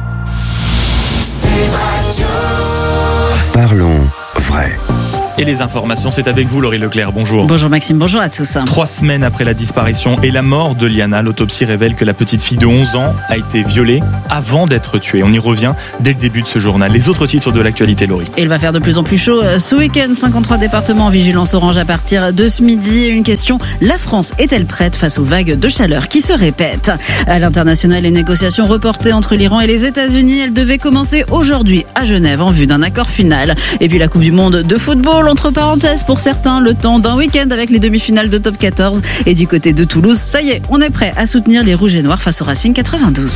Parlons vrai. Et les informations, c'est avec vous Laurie Leclerc, bonjour. Bonjour Maxime, bonjour à tous. Trois semaines après la disparition et la mort de Liana, l'autopsie révèle que la petite fille de onze ans a été violée avant d'être tuée. On y revient dès le début de ce journal. Les autres titres de l'actualité, Laurie. Il va faire de plus en plus chaud ce week-end. cinquante-trois départements en vigilance orange à partir de ce midi. Une question, la France est-elle prête face aux vagues de chaleur qui se répètent? À l'international, les négociations reportées entre l'Iran et les États-Unis, elles devaient commencer aujourd'hui à Genève en vue d'un accord final. Et puis la Coupe du Monde de football, entre parenthèses pour certains, le temps d'un week-end avec les demi-finales de top quatorze. Et du côté de Toulouse, ça y est, on est prêt à soutenir les Rouges et Noirs face au Racing quatre-vingt-douze.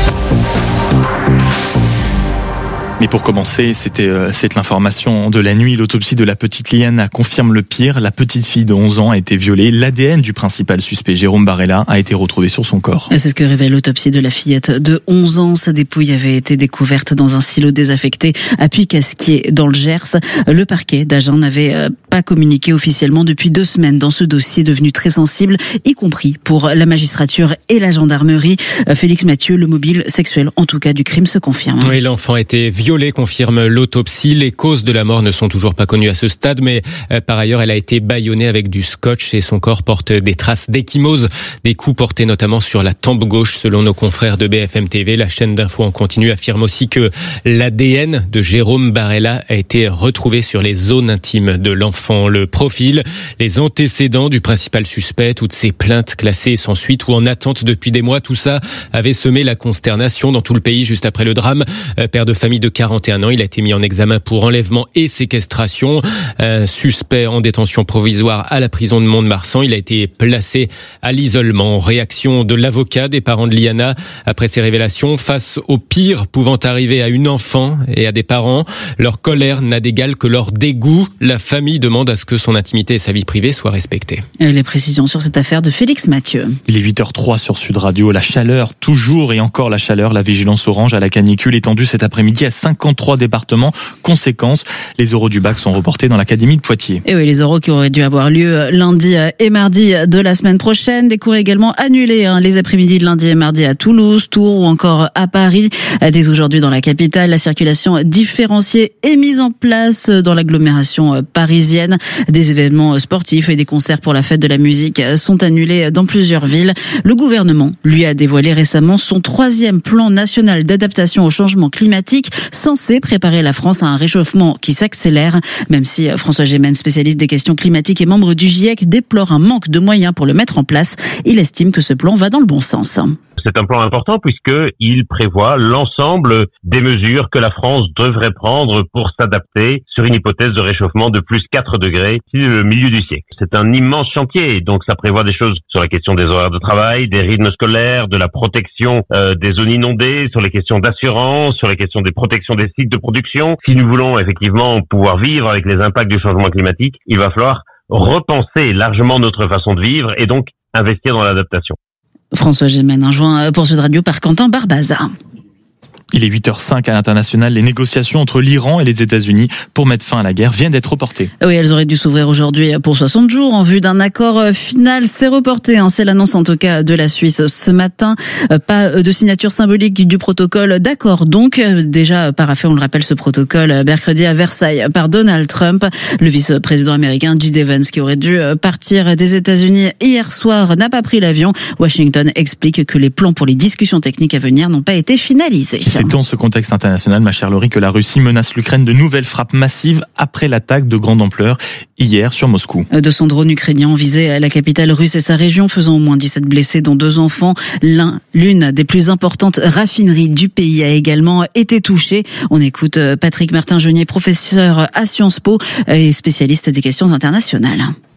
Mais pour commencer, c'était euh, c'est l'information de la nuit. L'autopsie de la petite Liana confirme le pire. La petite fille de onze ans a été violée. L'A D N du principal suspect, Jérôme Barella, a été retrouvé sur son corps. C'est ce que révèle l'autopsie de la fillette de onze ans. Sa dépouille avait été découverte dans un silo désaffecté à Puy-Casquier, dans le Gers. Le parquet d'Agen n'avait pas communiqué officiellement depuis deux semaines dans ce dossier devenu très sensible, y compris pour la magistrature et la gendarmerie. Félix Mathieu, le mobile sexuel, en tout cas, du crime se confirme. Oui, l'enfant a été violé. Violée, confirme l'autopsie. Les causes de la mort ne sont toujours pas connues à ce stade, mais euh, par ailleurs, elle a été bâillonnée avec du scotch et son corps porte des traces d'ecchymose, des coups portés notamment sur la tempe gauche, selon nos confrères de B F M T V. La chaîne d'infos en continu affirme aussi que l'A D N de Jérôme Barella a été retrouvé sur les zones intimes de l'enfant. Le profil, les antécédents du principal suspect, toutes ces plaintes classées sans suite ou en attente depuis des mois, tout ça avait semé la consternation dans tout le pays juste après le drame. Euh, père de famille de quarante et un ans, il a été mis en examen pour enlèvement et séquestration. Un suspect en détention provisoire à la prison de Mont-de-Marsan. Il a été placé à l'isolement. Réaction de l'avocat des parents de Liana après ces révélations. Face au pire pouvant arriver à une enfant et à des parents, leur colère n'a d'égal que leur dégoût. La famille demande à ce que son intimité et sa vie privée soient respectées. Et les précisions sur cette affaire de Félix Mathieu. Il est huit heures zéro trois sur Sud Radio. La chaleur, toujours et encore la chaleur. La vigilance orange à la canicule étendue cet après-midi à cinquante-trois départements. Conséquence, les oraux du bac sont reportés dans l'académie de Poitiers. Et oui, les oraux qui auraient dû avoir lieu lundi et mardi de la semaine prochaine. Des cours également annulés hein, les après-midi de lundi et mardi à Toulouse, Tours ou encore à Paris. Dès aujourd'hui dans la capitale, la circulation différenciée est mise en place dans l'agglomération parisienne. Des événements sportifs et des concerts pour la fête de la musique sont annulés dans plusieurs villes. Le gouvernement, lui, a dévoilé récemment son troisième plan national d'adaptation au changement climatique, censé préparer la France à un réchauffement qui s'accélère. Même si François Gémen, spécialiste des questions climatiques et membre du GIEC, déplore un manque de moyens pour le mettre en place, il estime que ce plan va dans le bon sens. C'est un plan important puisqu'il prévoit l'ensemble des mesures que la France devrait prendre pour s'adapter sur une hypothèse de réchauffement de plus quatre degrés d'ici le milieu du siècle. C'est un immense chantier, donc ça prévoit des choses sur la question des horaires de travail, des rythmes scolaires, de la protection euh, des zones inondées, sur les questions d'assurance, sur les questions des protections des sites de production. Si nous voulons effectivement pouvoir vivre avec les impacts du changement climatique, il va falloir repenser largement notre façon de vivre et donc investir dans l'adaptation. François Gémen, un joint pour Sud Radio par Quentin Barbaza. Il est huit heures cinq à l'international. Les négociations entre l'Iran et les États-Unis pour mettre fin à la guerre viennent d'être reportées. Oui, elles auraient dû s'ouvrir aujourd'hui pour soixante jours en vue d'un accord final. C'est reporté, hein. C'est l'annonce en tout cas de la Suisse ce matin. Pas de signature symbolique du protocole d'accord. Donc, déjà paraphé, on le rappelle, ce protocole mercredi à Versailles par Donald Trump. Le vice-président américain J D Vance, qui aurait dû partir des États-Unis hier soir, n'a pas pris l'avion. Washington explique que les plans pour les discussions techniques à venir n'ont pas été finalisés. C'est dans ce contexte international, ma chère Laurie, que la Russie menace l'Ukraine de nouvelles frappes massives après l'attaque de grande ampleur hier sur Moscou. deux cents drones ukrainiens ont visé la capitale russe et sa région, faisant au moins dix-sept blessés, dont deux enfants. L'un, l'une des plus importantes raffineries du pays a également été touchée. On écoute Patrick Martin-Genier, professeur à Sciences Po et spécialiste des questions internationales.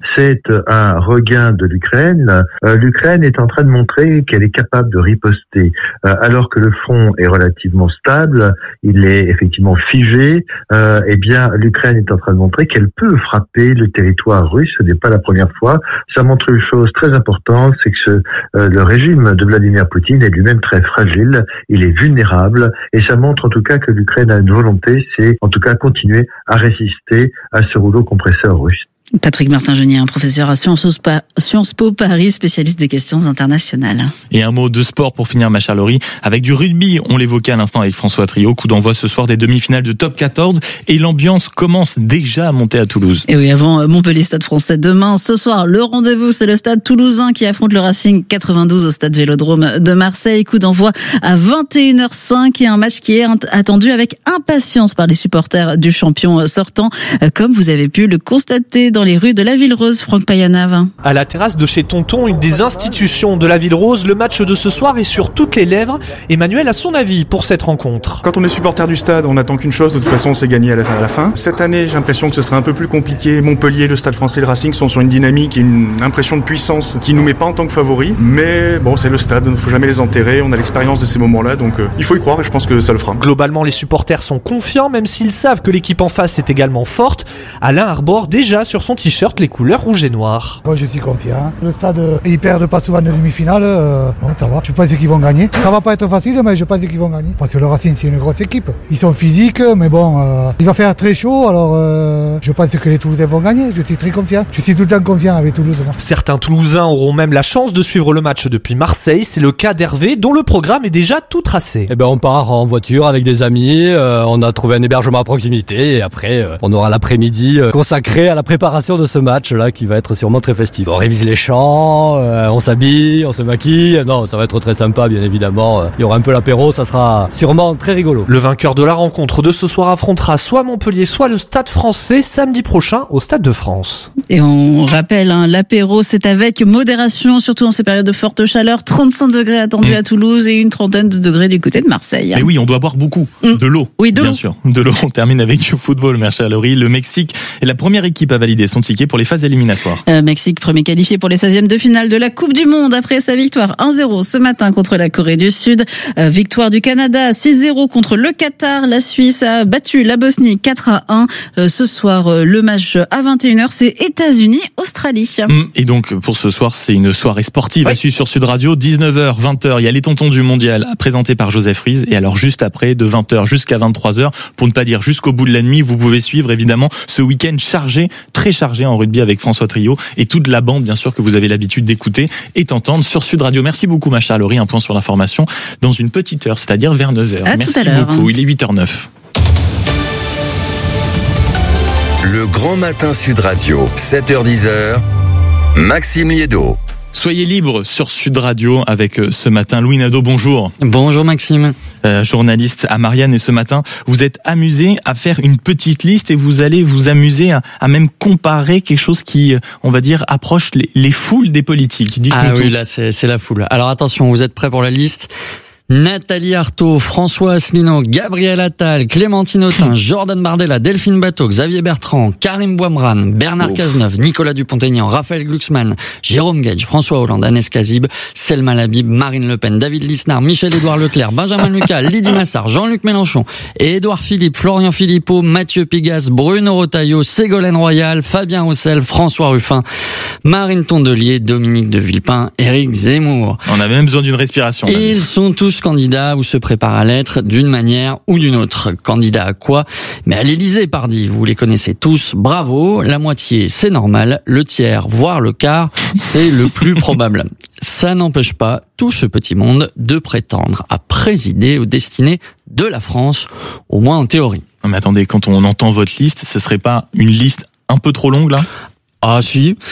c'est un regain de l'Ukraine. Euh, L'Ukraine est en train de montrer qu'elle est capable de riposter. Euh, alors que le front est relativement stable, il est effectivement figé, euh, eh bien l'Ukraine est en train de montrer qu'elle peut frapper le territoire russe. Ce n'est pas la première fois. Ça montre une chose très importante, c'est que ce, euh, le régime de Vladimir Poutine est lui-même très fragile, il est vulnérable, et ça montre en tout cas que l'Ukraine a une volonté, c'est en tout cas continuer à résister à ce rouleau compresseur russe. Patrick Martin-Genier, un professeur à Sciences Po Paris, spécialiste des questions internationales. Et un mot de sport pour finir, ma chère Laurie, avec du rugby. On l'évoquait à l'instant avec François Trio. Coup d'envoi ce soir des demi-finales de top quatorze et l'ambiance commence déjà à monter à Toulouse. Et oui, avant Montpellier Stade Français demain, ce soir, le rendez-vous, c'est le Stade Toulousain qui affronte le Racing quatre-vingt-douze au Stade Vélodrome de Marseille. Coup d'envoi à vingt et une heures cinq et un match qui est attendu avec impatience par les supporters du champion sortant, comme vous avez pu le constater dans les rues de la Ville Rose. Franck Payanave. À la terrasse de chez Tonton, une des institutions de la Ville Rose, le match de ce soir est sur toutes les lèvres. Emmanuel a son avis pour cette rencontre. Quand on est supporter du stade, on n'attend qu'une chose, de toute façon c'est gagné à la, à la fin. Cette année, j'ai l'impression que ce sera un peu plus compliqué. Montpellier, le Stade Français et le Racing sont sur une dynamique et une impression de puissance qui nous met pas en tant que favoris. Mais bon, c'est le stade, il ne faut jamais les enterrer. On a l'expérience de ces moments-là, donc euh, il faut y croire et je pense que ça le fera. Globalement, les supporters sont confiants, même s'ils savent que l'équipe en face est également forte. Alain arbore déjà sur son t-shirt les couleurs rouge et noir. Moi je suis confiant. Le stade, ils perdent pas souvent de demi-finale, euh, donc ça va. Je pense qu'ils vont gagner. Ça va pas être facile, mais je pense qu'ils vont gagner. Parce que le Racing c'est une grosse équipe. Ils sont physiques, mais bon, euh, il va faire très chaud, alors euh, je pense que les Toulousains vont gagner. Je suis très confiant. Je suis tout le temps confiant avec Toulouse. Moi. Certains Toulousains auront même la chance de suivre le match depuis Marseille. C'est le cas d'Hervé, dont le programme est déjà tout tracé. Eh ben on part en voiture avec des amis. Euh, on a trouvé un hébergement à proximité et après euh, on aura l'après-midi euh, consacré à la préparation de ce match là qui va être sûrement très festif. On révise les chants, euh, on s'habille, on se maquille. Non, ça va être très sympa, bien évidemment. Il y aura un peu l'apéro, ça sera sûrement très rigolo. Le vainqueur de la rencontre de ce soir affrontera soit Montpellier, soit le Stade Français samedi prochain au Stade de France. Et on rappelle, hein, l'apéro, c'est avec modération, surtout en ces périodes de forte chaleur. trente-cinq degrés attendus mmh. à Toulouse et une trentaine de degrés du côté de Marseille. Mais oui, on doit boire beaucoup. Mmh. De l'eau. Oui, de bien l'eau. sûr. De l'eau. On termine avec du football, ma chère Laurie. Le Mexique est la première équipe à valider son ticket pour les phases éliminatoires. Euh, Mexique, premier qualifié pour les seizièmes de finale de la Coupe du Monde après sa victoire un zéro ce matin contre la Corée du Sud. Euh, victoire du Canada six zéro contre le Qatar. La Suisse a battu la Bosnie quatre à un. Euh, ce soir, euh, le match à vingt et une heures, c'est États-Unis-Australie. Et donc, pour ce soir, c'est une soirée sportive oui. à suivre sur Sud Radio. dix-neuf heures, vingt heures, il y a les tontons du mondial présentés par Joseph Ruiz. Et alors, juste après, de vingt heures jusqu'à vingt-trois heures, pour ne pas dire jusqu'au bout de la nuit, vous pouvez suivre évidemment ce week-end chargé, très chargé en rugby avec François Trio et toute la bande, bien sûr, que vous avez l'habitude d'écouter et d'entendre sur Sud Radio. Merci beaucoup, ma chère Laurie. Un point sur l'information dans une petite heure, c'est-à-dire vers neuf heures. À Merci tout à l'heure. beaucoup. Il est huit heures neuf. Le Grand Matin Sud Radio, sept heures dix, Maxime Liédo. Soyez libre sur Sud Radio avec ce matin Louis Nadeau, bonjour. Bonjour Maxime. Euh, journaliste à Marianne, et ce matin vous êtes amusé à faire une petite liste et vous allez vous amuser à, à même comparer quelque chose qui, on va dire, approche les, les foules des politiques. Dites-nous ah tout. oui, là c'est, c'est la foule. Alors attention, vous êtes prêts pour la liste ? Nathalie Arthaud, François Asselineau, Gabriel Attal, Clémentine Autain, Jordan Bardella, Delphine Bateau, Xavier Bertrand, Karim Bouamran, Bernard oh. Cazeneuve, Nicolas Dupont-Aignan, Raphaël Glucksmann, Jérôme Gage, François Hollande, Agnès Kazib, Selma Labib, Marine Le Pen, David Lisnard, Michel-Édouard Leclerc, Benjamin Lucas, Lydie Massard, Jean-Luc Mélenchon, Édouard Philippe, Florian Philippot, Mathieu Pigasse, Bruno Retailleau, Ségolène Royal, Fabien Roussel, François Ruffin, Marine Tondelier, Dominique de Villepin, Éric Zemmour. On avait même besoin d'une respiration. Ils sont tous candidats ou se préparent à l'être d'une manière ou d'une autre. Candidat à quoi ? Mais à l'Élysée, pardi, vous les connaissez tous. Bravo, la moitié, c'est normal. Le tiers, voire le quart, c'est le plus probable. Ça n'empêche pas tout ce petit monde de prétendre à présider aux destinées de la France, au moins en théorie. Non mais attendez, quand on entend votre liste, ce serait pas une liste un peu trop longue là ? Ah si.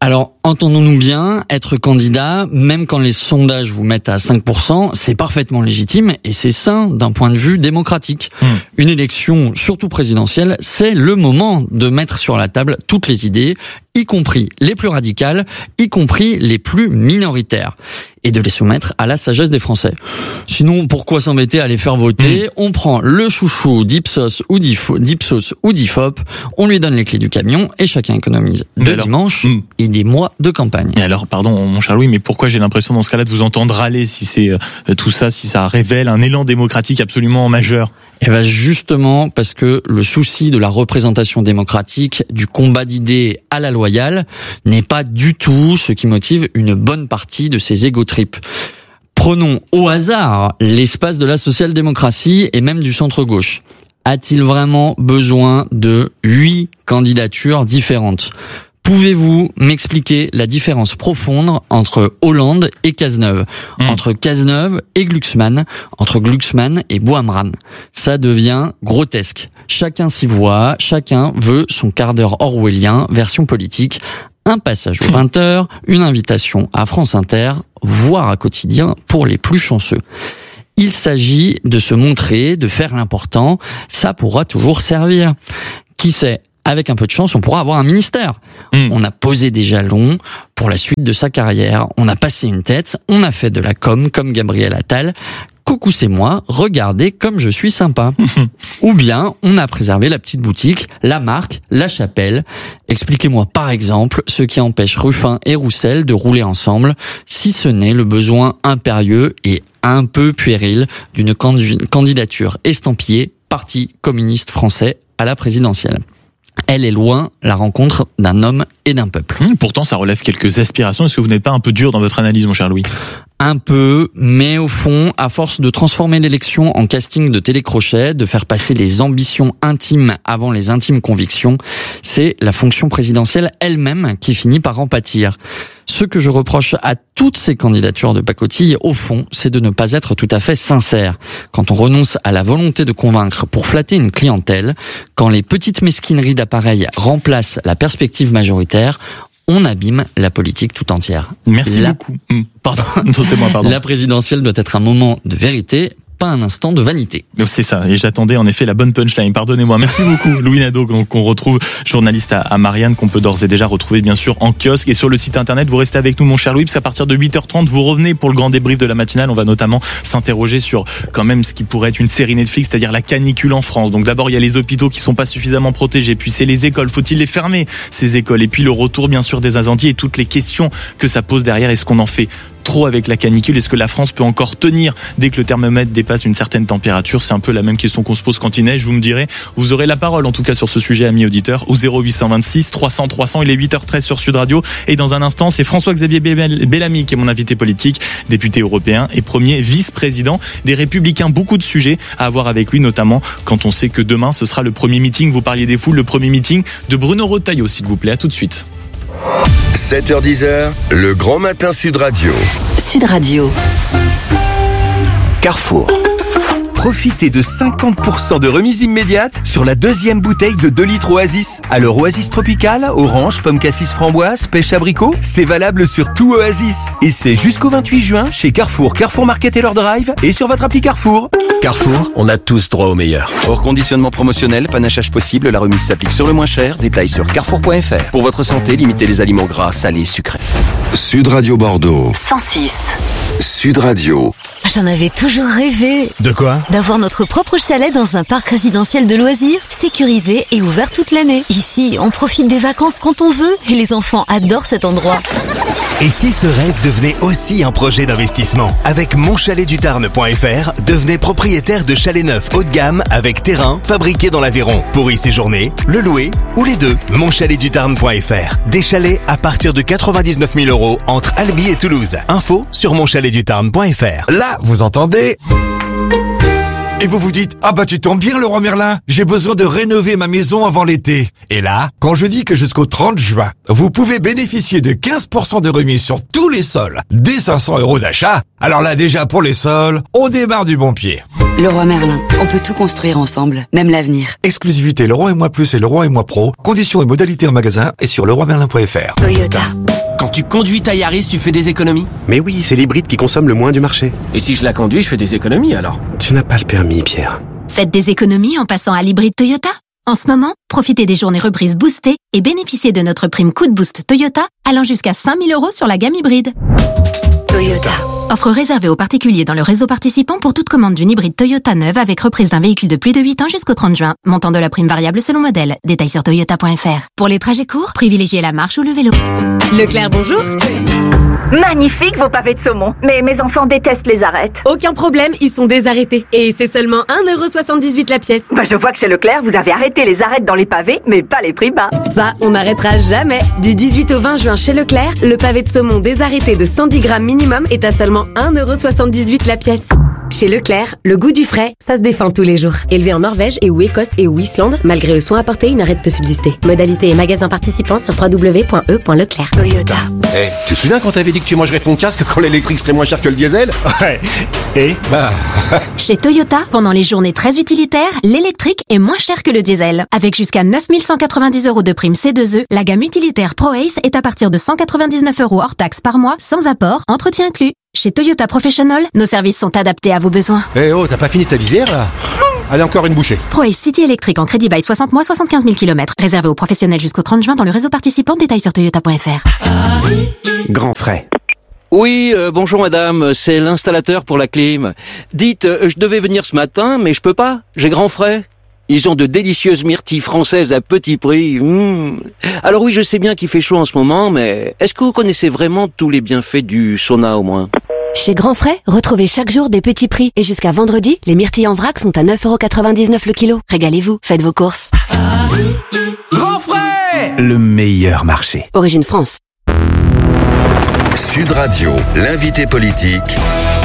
Alors, entendons-nous bien, être candidat, même quand les sondages vous mettent à cinq pour cent, c'est parfaitement légitime et c'est sain d'un point de vue démocratique. Mmh. Une élection, surtout présidentielle, c'est le moment de mettre sur la table toutes les idées, y compris les plus radicales, y compris les plus minoritaires, et de les soumettre à la sagesse des Français. Sinon, pourquoi s'embêter à les faire voter ? Mmh. On prend le chouchou d'Ipsos ou d'Ipsos ou d'Ifop, on lui donne les clés du camion et chacun économise deux alors, dimanches mmh. et des mois de campagne. Et alors, pardon, mon cher Louis, mais pourquoi j'ai l'impression dans ce cas-là de vous entendre râler si c'est euh, tout ça, si ça révèle un élan démocratique absolument majeur ? Eh ben justement parce que le souci de la représentation démocratique, du combat d'idées à la loyale, n'est pas du tout ce qui motive une bonne partie de ces égo-trips. Prenons au hasard l'espace de la social-démocratie et même du centre-gauche. A-t-il vraiment besoin de huit candidatures différentes ? Pouvez-vous m'expliquer la différence profonde entre Hollande et Cazeneuve, mmh. entre Cazeneuve et Glucksmann, entre Glucksmann et Bouamran? Ça devient grotesque. Chacun s'y voit, chacun veut son quart d'heure orwellien, version politique, un passage aux vingt heures, une invitation à France Inter, voire à Quotidien pour les plus chanceux. Il s'agit de se montrer, de faire l'important, ça pourra toujours servir. Qui sait ? Avec un peu de chance, on pourra avoir un ministère. Mmh. On a posé des jalons pour la suite de sa carrière. On a passé une tête, on a fait de la com comme Gabriel Attal. Coucou, c'est moi, regardez comme je suis sympa. Ou bien, on a préservé la petite boutique, la marque, la chapelle. Expliquez-moi par exemple ce qui empêche Ruffin et Roussel de rouler ensemble, si ce n'est le besoin impérieux et un peu puéril d'une candidature estampillée Parti communiste français à la présidentielle. Elle est loin la rencontre d'un homme et d'un peuple. Mmh, pourtant, ça relève quelques aspirations. Est-ce que vous n'êtes pas un peu dur dans votre analyse, mon cher Louis ? Un peu, mais au fond, à force de transformer l'élection en casting de télécrochet, de faire passer les ambitions intimes avant les intimes convictions, c'est la fonction présidentielle elle-même qui finit par en pâtir. Ce que je reproche à toutes ces candidatures de pacotille, au fond, c'est de ne pas être tout à fait sincère. Quand on renonce à la volonté de convaincre pour flatter une clientèle, quand les petites mesquineries d'appareil remplacent la perspective majoritaire, on abîme la politique tout entière. Merci la... beaucoup. Pardon. Non, c'est moi, pardon. La présidentielle doit être un moment de vérité, pas un instant de vanité. C'est ça, et j'attendais en effet la bonne punchline, pardonnez-moi. Merci beaucoup Louis Nadeau, qu'on retrouve, journaliste à, à Marianne, qu'on peut d'ores et déjà retrouver bien sûr en kiosque et sur le site internet. Vous restez avec nous mon cher Louis, parce qu'à partir de huit heures trente, vous revenez pour le grand débrief de la matinale. On va notamment s'interroger sur quand même ce qui pourrait être une série Netflix, c'est-à-dire la canicule en France. Donc d'abord il y a les hôpitaux qui sont pas suffisamment protégés, puis c'est les écoles, faut-il les fermer ces écoles, et puis le retour bien sûr des incendies et toutes les questions que ça pose derrière. Est-ce qu'on en fait trop avec la canicule? Est-ce que la France peut encore tenir dès que le thermomètre dépasse une certaine température? C'est un peu la même question qu'on se pose quand il neige. Vous me direz, vous aurez la parole en tout cas sur ce sujet, amis auditeurs, au zéro huit cent vingt-six trois cents trois cents. Il est huit heures treize sur Sud Radio, et dans un instant c'est François-Xavier Bellamy qui est mon invité politique, député européen et premier vice-président des Républicains. Beaucoup de sujets à avoir avec lui, notamment quand on sait que demain ce sera le premier meeting, vous parliez des foules, le premier meeting de Bruno Retailleau, s'il vous plaît. À tout de suite. sept heures dix, le grand matin Sud Radio. Sud Radio. Carrefour. Profitez de cinquante pour cent de remise immédiate sur la deuxième bouteille de deux litres Oasis. Alors Oasis Tropical, orange, pomme cassis framboise, pêche abricot, c'est valable sur tout Oasis. Et c'est jusqu'au vingt-huit juin chez Carrefour, Carrefour Market et leur Drive et sur votre appli Carrefour. Carrefour, on a tous droit au meilleur. Hors conditionnement promotionnel, panachage possible, la remise s'applique sur le moins cher. Détails sur carrefour point f r. Pour votre santé, limitez les aliments gras, salés, sucrés. Sud Radio Bordeaux. cent six. Sud Radio. J'en avais toujours rêvé. De quoi? D'avoir notre propre chalet dans un parc résidentiel de loisirs, sécurisé et ouvert toute l'année. Ici, on profite des vacances quand on veut et les enfants adorent cet endroit. Et si ce rêve devenait aussi un projet d'investissement? Avec mon chalet du tarn point f r, devenez propriétaire de chalets neufs haut de gamme avec terrain fabriqué dans l'Aveyron. Pour y séjourner, le louer ou les deux. mon chalet du tarn point f r. Des chalets à partir de quatre-vingt-dix-neuf mille euros entre Albi et Toulouse. Info sur mon chalet du tarn point f r. Là, vous entendez? Et vous vous dites, ah bah tu tombes bien Leroy Merlin, j'ai besoin de rénover ma maison avant l'été. Et là, quand je dis que jusqu'au trente juin, vous pouvez bénéficier de quinze pour cent de remise sur tous les sols, dès cinq cents euros d'achat, alors là déjà pour les sols, on démarre du bon pied. Leroy Merlin, on peut tout construire ensemble, même l'avenir. Exclusivité Leroy et Moi Plus et Leroy et Moi Pro. Conditions et modalités en magasin et sur leroy merlin point f r. Toyota. Quand tu conduis ta Yaris, tu fais des économies? Mais oui, c'est l'hybride qui consomme le moins du marché. Et si je la conduis, je fais des économies alors? Tu n'as pas le permis, Pierre. Faites des économies en passant à l'hybride Toyota. En ce moment, profitez des journées reprises boostées et bénéficiez de notre prime coup de boost Toyota allant jusqu'à cinq mille euros sur la gamme hybride. Toyota. Offre réservée aux particuliers dans le réseau participant pour toute commande d'une hybride Toyota neuve avec reprise d'un véhicule de plus de huit ans jusqu'au trente juin. Montant de la prime variable selon modèle. Détails sur toyota point f r. Pour les trajets courts, privilégiez la marche ou le vélo. Leclerc, bonjour. Magnifique vos pavés de saumon, mais mes enfants détestent les arêtes. Aucun problème, ils sont désarrêtés. Et c'est seulement un euro soixante-dix-huit la pièce. Bah je vois que chez Leclerc, vous avez arrêté les arêtes dans les pavés, mais pas les prix bas. Ça, on n'arrêtera jamais. Du dix-huit au vingt juin chez Leclerc, le pavé de saumon désarrêté de cent dix grammes minimum est à seulement un euro soixante-dix-huit la pièce. Chez Leclerc, le goût du frais, ça se défend tous les jours. Élevé en Norvège et ou Écosse et ou Islande, malgré le soin apporté, une arête peut subsister. Modalité et magasin participants sur w w w point e point leclerc. Toyota. Eh, hey, tu te souviens quand t'avais dit que tu mangerais ton casque quand l'électrique serait moins cher que le diesel? Ouais. Et bah... Chez Toyota, pendant les journées très utilitaires, l'électrique est moins cher que le diesel. Avec jusqu'à neuf mille cent quatre-vingt-dix euros de prime C deux E, la gamme utilitaire ProAce est à partir de cent quatre-vingt-dix-neuf euros hors taxe par mois, sans apport, entretien inclus. Chez Toyota Professional, nos services sont adaptés à vos besoins. Eh hey oh, t'as pas fini ta visière là? Allez, encore une bouchée. ProAce City électrique en crédit bail soixante mois, soixante-quinze mille kilomètres. Réservé aux professionnels jusqu'au trente juin dans le réseau participant. Détails sur toyota point f r. Grand frais. Oui, euh, bonjour madame, c'est l'installateur pour la clim. Dites, euh, je devais venir ce matin, mais je peux pas, j'ai grand frais. Ils ont de délicieuses myrtilles françaises à petit prix. Mmh. Alors oui, je sais bien qu'il fait chaud en ce moment, mais est-ce que vous connaissez vraiment tous les bienfaits du sauna au moins? Chez Grand Frais, retrouvez chaque jour des petits prix. Et jusqu'à vendredi, les myrtilles en vrac sont à neuf euros quatre-vingt-dix-neuf le kilo. Régalez-vous, faites vos courses. Grand Frais, le meilleur marché. Origine France. Sud Radio, l'invité politique,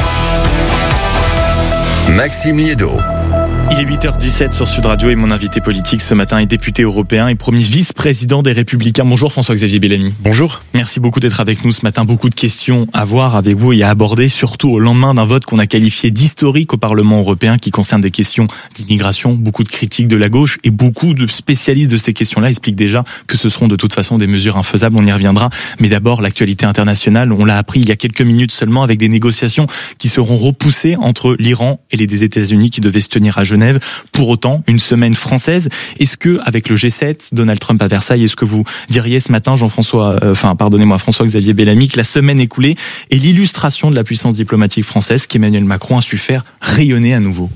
Maxime Liédo. Il est huit heures dix-sept sur Sud Radio et mon invité politique ce matin est député européen et premier vice-président des Républicains. Bonjour François-Xavier Bellamy. Bonjour. Merci beaucoup d'être avec nous ce matin. Beaucoup de questions à voir avec vous et à aborder, surtout au lendemain d'un vote qu'on a qualifié d'historique au Parlement européen qui concerne des questions d'immigration. Beaucoup de critiques de la gauche et beaucoup de spécialistes de ces questions-là expliquent déjà que ce seront de toute façon des mesures infaisables. On y reviendra. Mais d'abord, l'actualité internationale. On l'a appris il y a quelques minutes seulement avec des négociations qui seront repoussées entre l'Iran et les États-Unis qui devaient se tenir à Genève. Pour autant, une semaine française. Est-ce que, avec le G sept, Donald Trump à Versailles, est-ce que vous diriez ce matin, Jean-François, euh, enfin, pardonnez-moi, François-Xavier Bellamy, que la semaine écoulée est l'illustration de la puissance diplomatique française qu'Emmanuel Macron a su faire rayonner à nouveau?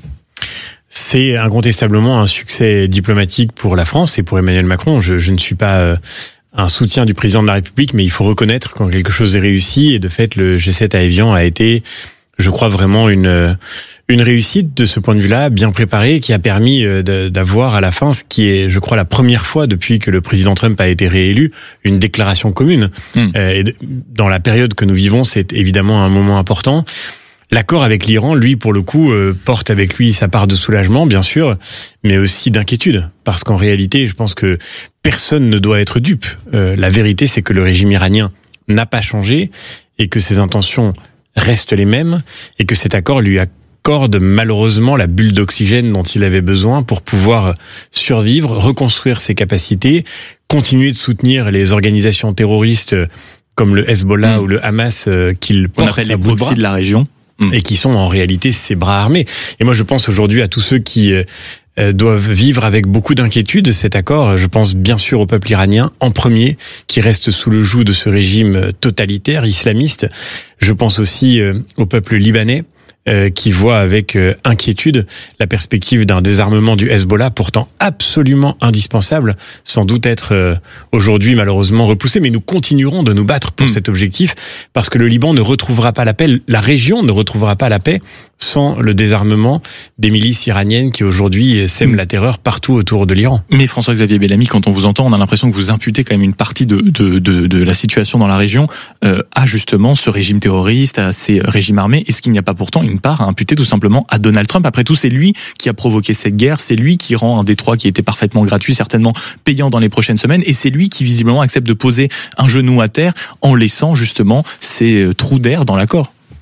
C'est incontestablement un succès diplomatique pour la France et pour Emmanuel Macron. Je, je ne suis pas euh, un soutien du président de la République, mais il faut reconnaître quand quelque chose est réussi. Et de fait, le G sept à Évian a été, je crois, vraiment une une réussite de ce point de vue-là, bien préparée, qui a permis de, d'avoir à la fin ce qui est, je crois, la première fois depuis que le président Trump a été réélu, une déclaration commune. Mmh. Et dans la période que nous vivons, c'est évidemment un moment important. L'accord avec l'Iran, lui, pour le coup, euh, porte avec lui sa part de soulagement, bien sûr, mais aussi d'inquiétude. Parce qu'en réalité, je pense que personne ne doit être dupe. Euh, la vérité, c'est que le régime iranien n'a pas changé et que ses intentions restent les mêmes et que cet accord lui accorde malheureusement la bulle d'oxygène dont il avait besoin pour pouvoir survivre, reconstruire ses capacités, continuer de soutenir les organisations terroristes comme le Hezbollah mmh. ou le Hamas euh, qu'il porte à bout de bras de la région. Et qui sont en réalité ses bras armés. Et moi je pense aujourd'hui à tous ceux qui euh, doivent vivre avec beaucoup d'inquiétude cet accord. Je pense bien sûr au peuple iranien en premier, qui reste sous le joug de ce régime totalitaire, islamiste. Je pense aussi euh, au peuple libanais, Euh, qui voit avec euh, inquiétude la perspective d'un désarmement du Hezbollah, pourtant absolument indispensable, sans doute être euh, aujourd'hui malheureusement repoussé, mais nous continuerons de nous battre pour mmh. cet objectif, parce que le Liban ne retrouvera pas la paix, la région ne retrouvera pas la paix sans le désarmement des milices iraniennes qui aujourd'hui sèment mmh. la terreur partout autour de l'Iran. Mais François-Xavier Bellamy, quand on vous entend, on a l'impression que vous imputez quand même une partie de, de, de, de la situation dans la région euh, à justement ce régime terroriste, à ces régimes armés. Est-ce qu'il n'y a pas pourtant une part à imputer tout simplement à Donald Trump? Après tout, c'est lui qui a provoqué cette guerre, c'est lui qui rend un détroit qui était parfaitement gratuit, certainement payant dans les prochaines semaines, et c'est lui qui visiblement accepte de poser un genou à terre en laissant justement ces trous d'air dans l'accord.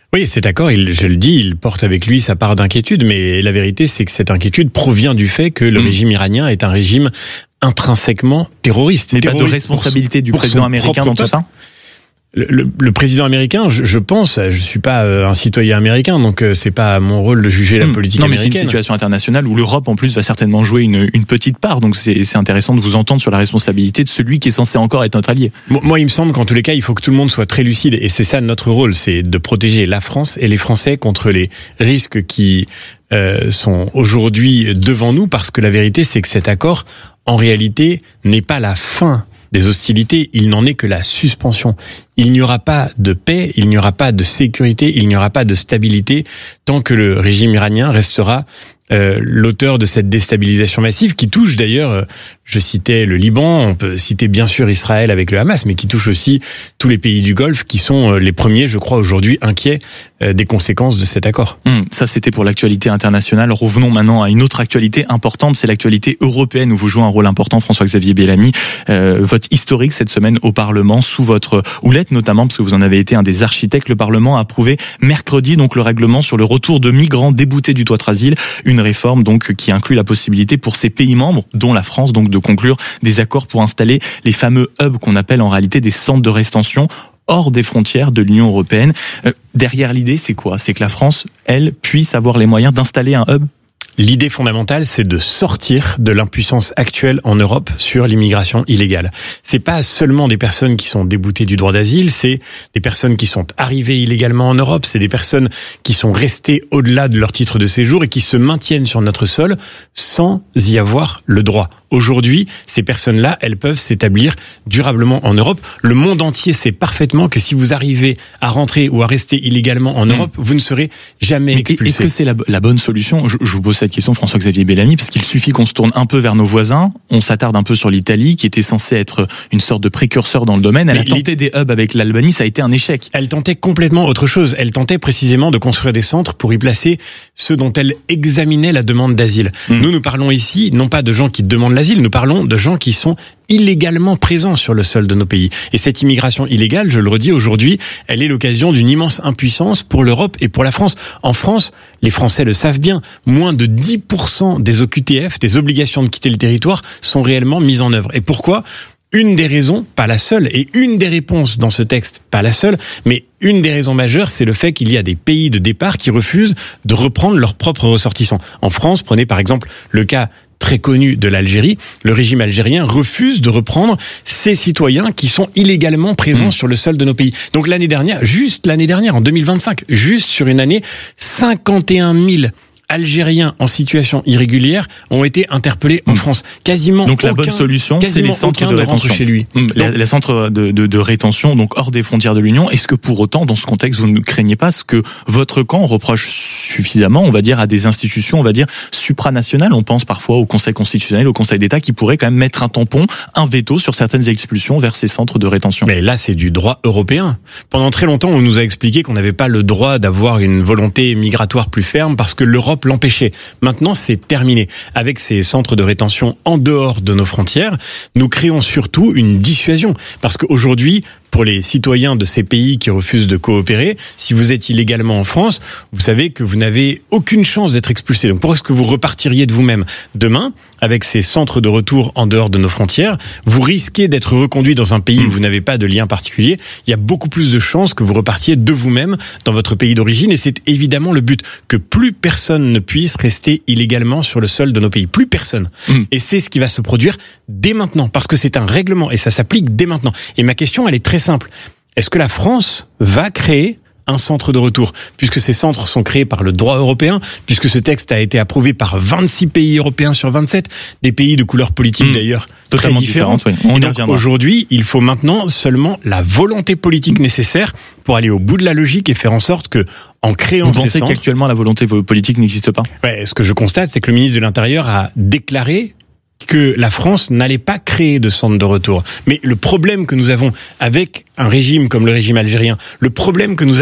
Oui, cet accord, il, je le dis, il porte avec lui sa part d'inquiétude, mais la vérité, c'est que cette inquiétude provient du fait que le mmh. régime iranien est un régime intrinsèquement terroriste. Mais terroriste pas de responsabilité pour, du pour président américain dans tout ça ? Le, le, le président américain, je, je pense, je suis pas euh, un citoyen américain, donc euh, c'est pas mon rôle de juger la politique non, américaine. Non, mais c'est une situation internationale où l'Europe, en plus, va certainement jouer une, une petite part. Donc c'est, c'est intéressant de vous entendre sur la responsabilité de celui qui est censé encore être notre allié. Moi, il me semble qu'en tous les cas, il faut que tout le monde soit très lucide, et c'est ça notre rôle, c'est de protéger la France et les Français contre les risques qui euh, sont aujourd'hui devant nous, parce que la vérité, c'est que cet accord, en réalité, n'est pas la fin des hostilités, il n'en est que la suspension. Il n'y aura pas de paix, il n'y aura pas de sécurité, il n'y aura pas de stabilité tant que le régime iranien restera euh, l'auteur de cette déstabilisation massive qui touche d'ailleurs, euh, je citais le Liban, on peut citer bien sûr Israël avec le Hamas, mais qui touche aussi tous les pays du Golfe qui sont euh, les premiers, je crois, aujourd'hui inquiets euh, des conséquences de cet accord. Mmh, ça, c'était pour l'actualité internationale. Revenons maintenant à une autre actualité importante, c'est l'actualité européenne où vous jouez un rôle important, François-Xavier Bellamy. Euh, votre historique cette semaine au Parlement, sous votre houlette notamment, parce que vous en avez été un des architectes, le Parlement a approuvé mercredi donc le règlement sur le retour de migrants déboutés du droit d'asile, une réforme donc qui inclut la possibilité pour ces pays membres, dont la France, donc de conclure des accords pour installer les fameux hubs qu'on appelle en réalité des centres de rétention hors des frontières de l'Union européenne. Euh, derrière l'idée, c'est quoi ? C'est que la France, elle, puisse avoir les moyens d'installer un hub ? L'idée fondamentale, c'est de sortir de l'impuissance actuelle en Europe sur l'immigration illégale. C'est pas seulement des personnes qui sont déboutées du droit d'asile, c'est des personnes qui sont arrivées illégalement en Europe, c'est des personnes qui sont restées au-delà de leur titre de séjour et qui se maintiennent sur notre sol sans y avoir le droit. Aujourd'hui, ces personnes-là, elles peuvent s'établir durablement en Europe. Le monde entier sait parfaitement que si vous arrivez à rentrer ou à rester illégalement en Europe, mmh. vous ne serez jamais Mais expulsé. Est-ce que c'est la, la bonne solution ? je, je vous pose cette question, François-Xavier Bellamy, parce qu'il suffit qu'on se tourne un peu vers nos voisins. On s'attarde un peu sur l'Italie, qui était censée être une sorte de précurseur dans le domaine. Elle Mais a tenté des hubs avec l'Albanie, ça a été un échec. Elle tentait complètement autre chose. Elle tentait précisément de construire des centres pour y placer ceux dont elle examinait la demande d'asile. Mmh. Nous, nous parlons ici, non pas de gens qui demandent l'asile, nous parlons de gens qui sont illégalement présents sur le sol de nos pays. Et cette immigration illégale, je le redis aujourd'hui, elle est l'occasion d'une immense impuissance pour l'Europe et pour la France. En France, les Français le savent bien, moins de dix pour cent des O Q T F, des obligations de quitter le territoire, sont réellement mises en œuvre. Et pourquoi ? Une des raisons, pas la seule, et une des réponses dans ce texte, pas la seule, mais une des raisons majeures, c'est le fait qu'il y a des pays de départ qui refusent de reprendre leurs propres ressortissants. En France, prenez par exemple le cas très connu de l'Algérie, le régime algérien refuse de reprendre ses citoyens qui sont illégalement présents mmh. sur le sol de nos pays. Donc l'année dernière, juste l'année dernière, en deux mille vingt-cinq, juste sur une année, cinquante et un mille Algériens en situation irrégulière ont été interpellés en France. Quasiment donc la aucun, bonne solution, c'est les centres de rétention chez lui. Les, les centres de, de, de rétention, donc hors des frontières de l'Union. Est-ce que pour autant, dans ce contexte, vous ne craignez pas ce que votre camp reproche suffisamment, on va dire, à des institutions, on va dire, supranationales ? On pense parfois au Conseil constitutionnel, au Conseil d'État, qui pourrait quand même mettre un tampon, un veto sur certaines expulsions vers ces centres de rétention. Mais là, c'est du droit européen. Pendant très longtemps, on nous a expliqué qu'on n'avait pas le droit d'avoir une volonté migratoire plus ferme parce que l'Europe l'empêcher. Maintenant, c'est terminé. Avec ces centres de rétention en dehors de nos frontières, nous créons surtout une dissuasion. Parce qu'aujourd'hui, pour les citoyens de ces pays qui refusent de coopérer, si vous êtes illégalement en France, vous savez que vous n'avez aucune chance d'être expulsé. Donc pourquoi est-ce que vous repartiriez de vous-même ? Demain, avec ces centres de retour en dehors de nos frontières, vous risquez d'être reconduit dans un pays où vous n'avez pas de lien particulier. Il y a beaucoup plus de chances que vous repartiez de vous-même dans votre pays d'origine. Et c'est évidemment le but, que plus personne ne puisse rester illégalement sur le sol de nos pays. Plus personne. Mmh. Et c'est ce qui va se produire dès maintenant, parce que c'est un règlement et ça s'applique dès maintenant. Et ma question, elle est très simple. Est-ce que la France va créer un centre de retour, puisque ces centres sont créés par le droit européen, puisque ce texte a été approuvé par vingt-six pays européens sur vingt-sept, des pays de couleurs politiques mmh, d'ailleurs très différentes. Oui. On et donc aujourd'hui, il faut maintenant seulement la volonté politique nécessaire pour aller au bout de la logique et faire en sorte que, en créant Vous ces pensez centres, qu'actuellement la volonté politique n'existe pas ? Ouais, ce que je constate, c'est que le ministre de l'Intérieur a déclaré que la France n'allait pas créer de centre de retour. Mais le problème que nous avons avec un régime comme le régime algérien, le problème que nous avons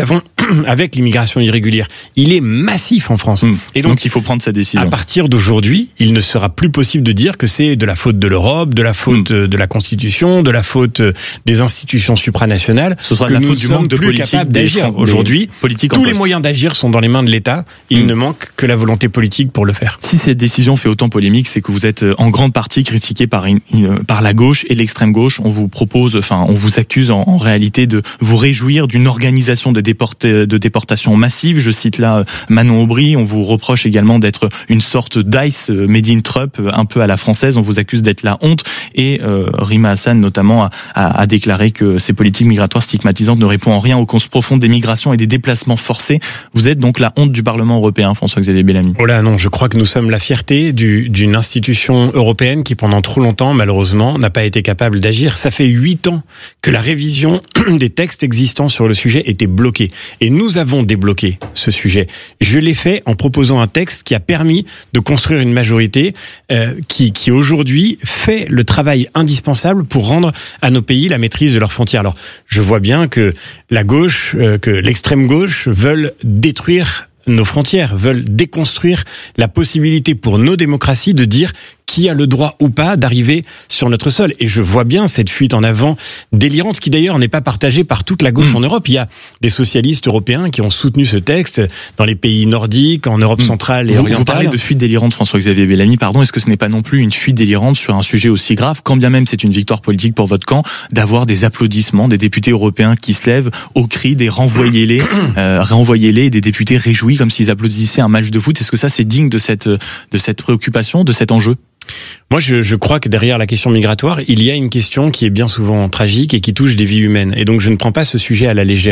avec l'immigration irrégulière, il est massif en France. Mmh. Et donc, donc il faut prendre sa décision. À partir d'aujourd'hui, il ne sera plus possible de dire que c'est de la faute de l'Europe, de la faute mmh. de la Constitution, de la faute des institutions supranationales. Ce sera que de la nous faute du manque de plus politique capables d'agir. des, Aujourd'hui, des tous les moyens d'agir sont dans les mains de l'État. Il mmh. ne manque que la volonté politique pour le faire. Si cette décision fait autant polémique, c'est que vous êtes en grande partie critiqué par une, une, par la gauche et l'extrême gauche. On vous propose, enfin, on vous accuse en, en réalité de vous réjouir d'une organisation de, déport, de déportation massive. Je cite là Manon Aubry. On vous reproche également d'être une sorte d'Ice made in Trump, un peu à la française. On vous accuse d'être la honte. Et euh, Rima Hassan, notamment, a, a, a déclaré que ces politiques migratoires stigmatisantes ne répondent en rien aux causes profondes des migrations et des déplacements forcés. Vous êtes donc la honte du Parlement européen, François-Xavier Bellamy. Oh là non, je crois que nous sommes la fierté du, d'une institution européenne qui, pendant trop longtemps, malheureusement, n'a pas été capable d'agir. Ça fait huit ans que la révision des textes existants sur le sujet était bloquée. Et nous avons débloqué ce sujet. Je l'ai fait en proposant un texte qui a permis de construire une majorité euh, qui, qui aujourd'hui fait le travail indispensable pour rendre à nos pays la maîtrise de leurs frontières. Alors, je vois bien que la gauche, euh, que l'extrême gauche veulent détruire nos frontières, veulent déconstruire la possibilité pour nos démocraties de dire qui a le droit ou pas d'arriver sur notre sol. Et je vois bien cette fuite en avant délirante qui d'ailleurs n'est pas partagée par toute la gauche mmh. en Europe. Il y a des socialistes européens qui ont soutenu ce texte dans les pays nordiques, en Europe centrale et vous, orientale. Vous parlez de fuite délirante, François-Xavier Bellamy, pardon, est-ce que ce n'est pas non plus une fuite délirante sur un sujet aussi grave, quand bien même c'est une victoire politique pour votre camp, d'avoir des applaudissements des députés européens qui se lèvent au cri des renvoyez-les, euh, renvoyez-les, et des députés réjouis comme s'ils applaudissaient un match de foot. Est-ce que ça c'est digne de cette, de cette préoccupation, de cet enjeu ? Moi, je, je crois que derrière la question migratoire, il y a une question qui est bien souvent tragique et qui touche des vies humaines. Et donc, je ne prends pas ce sujet à la légère.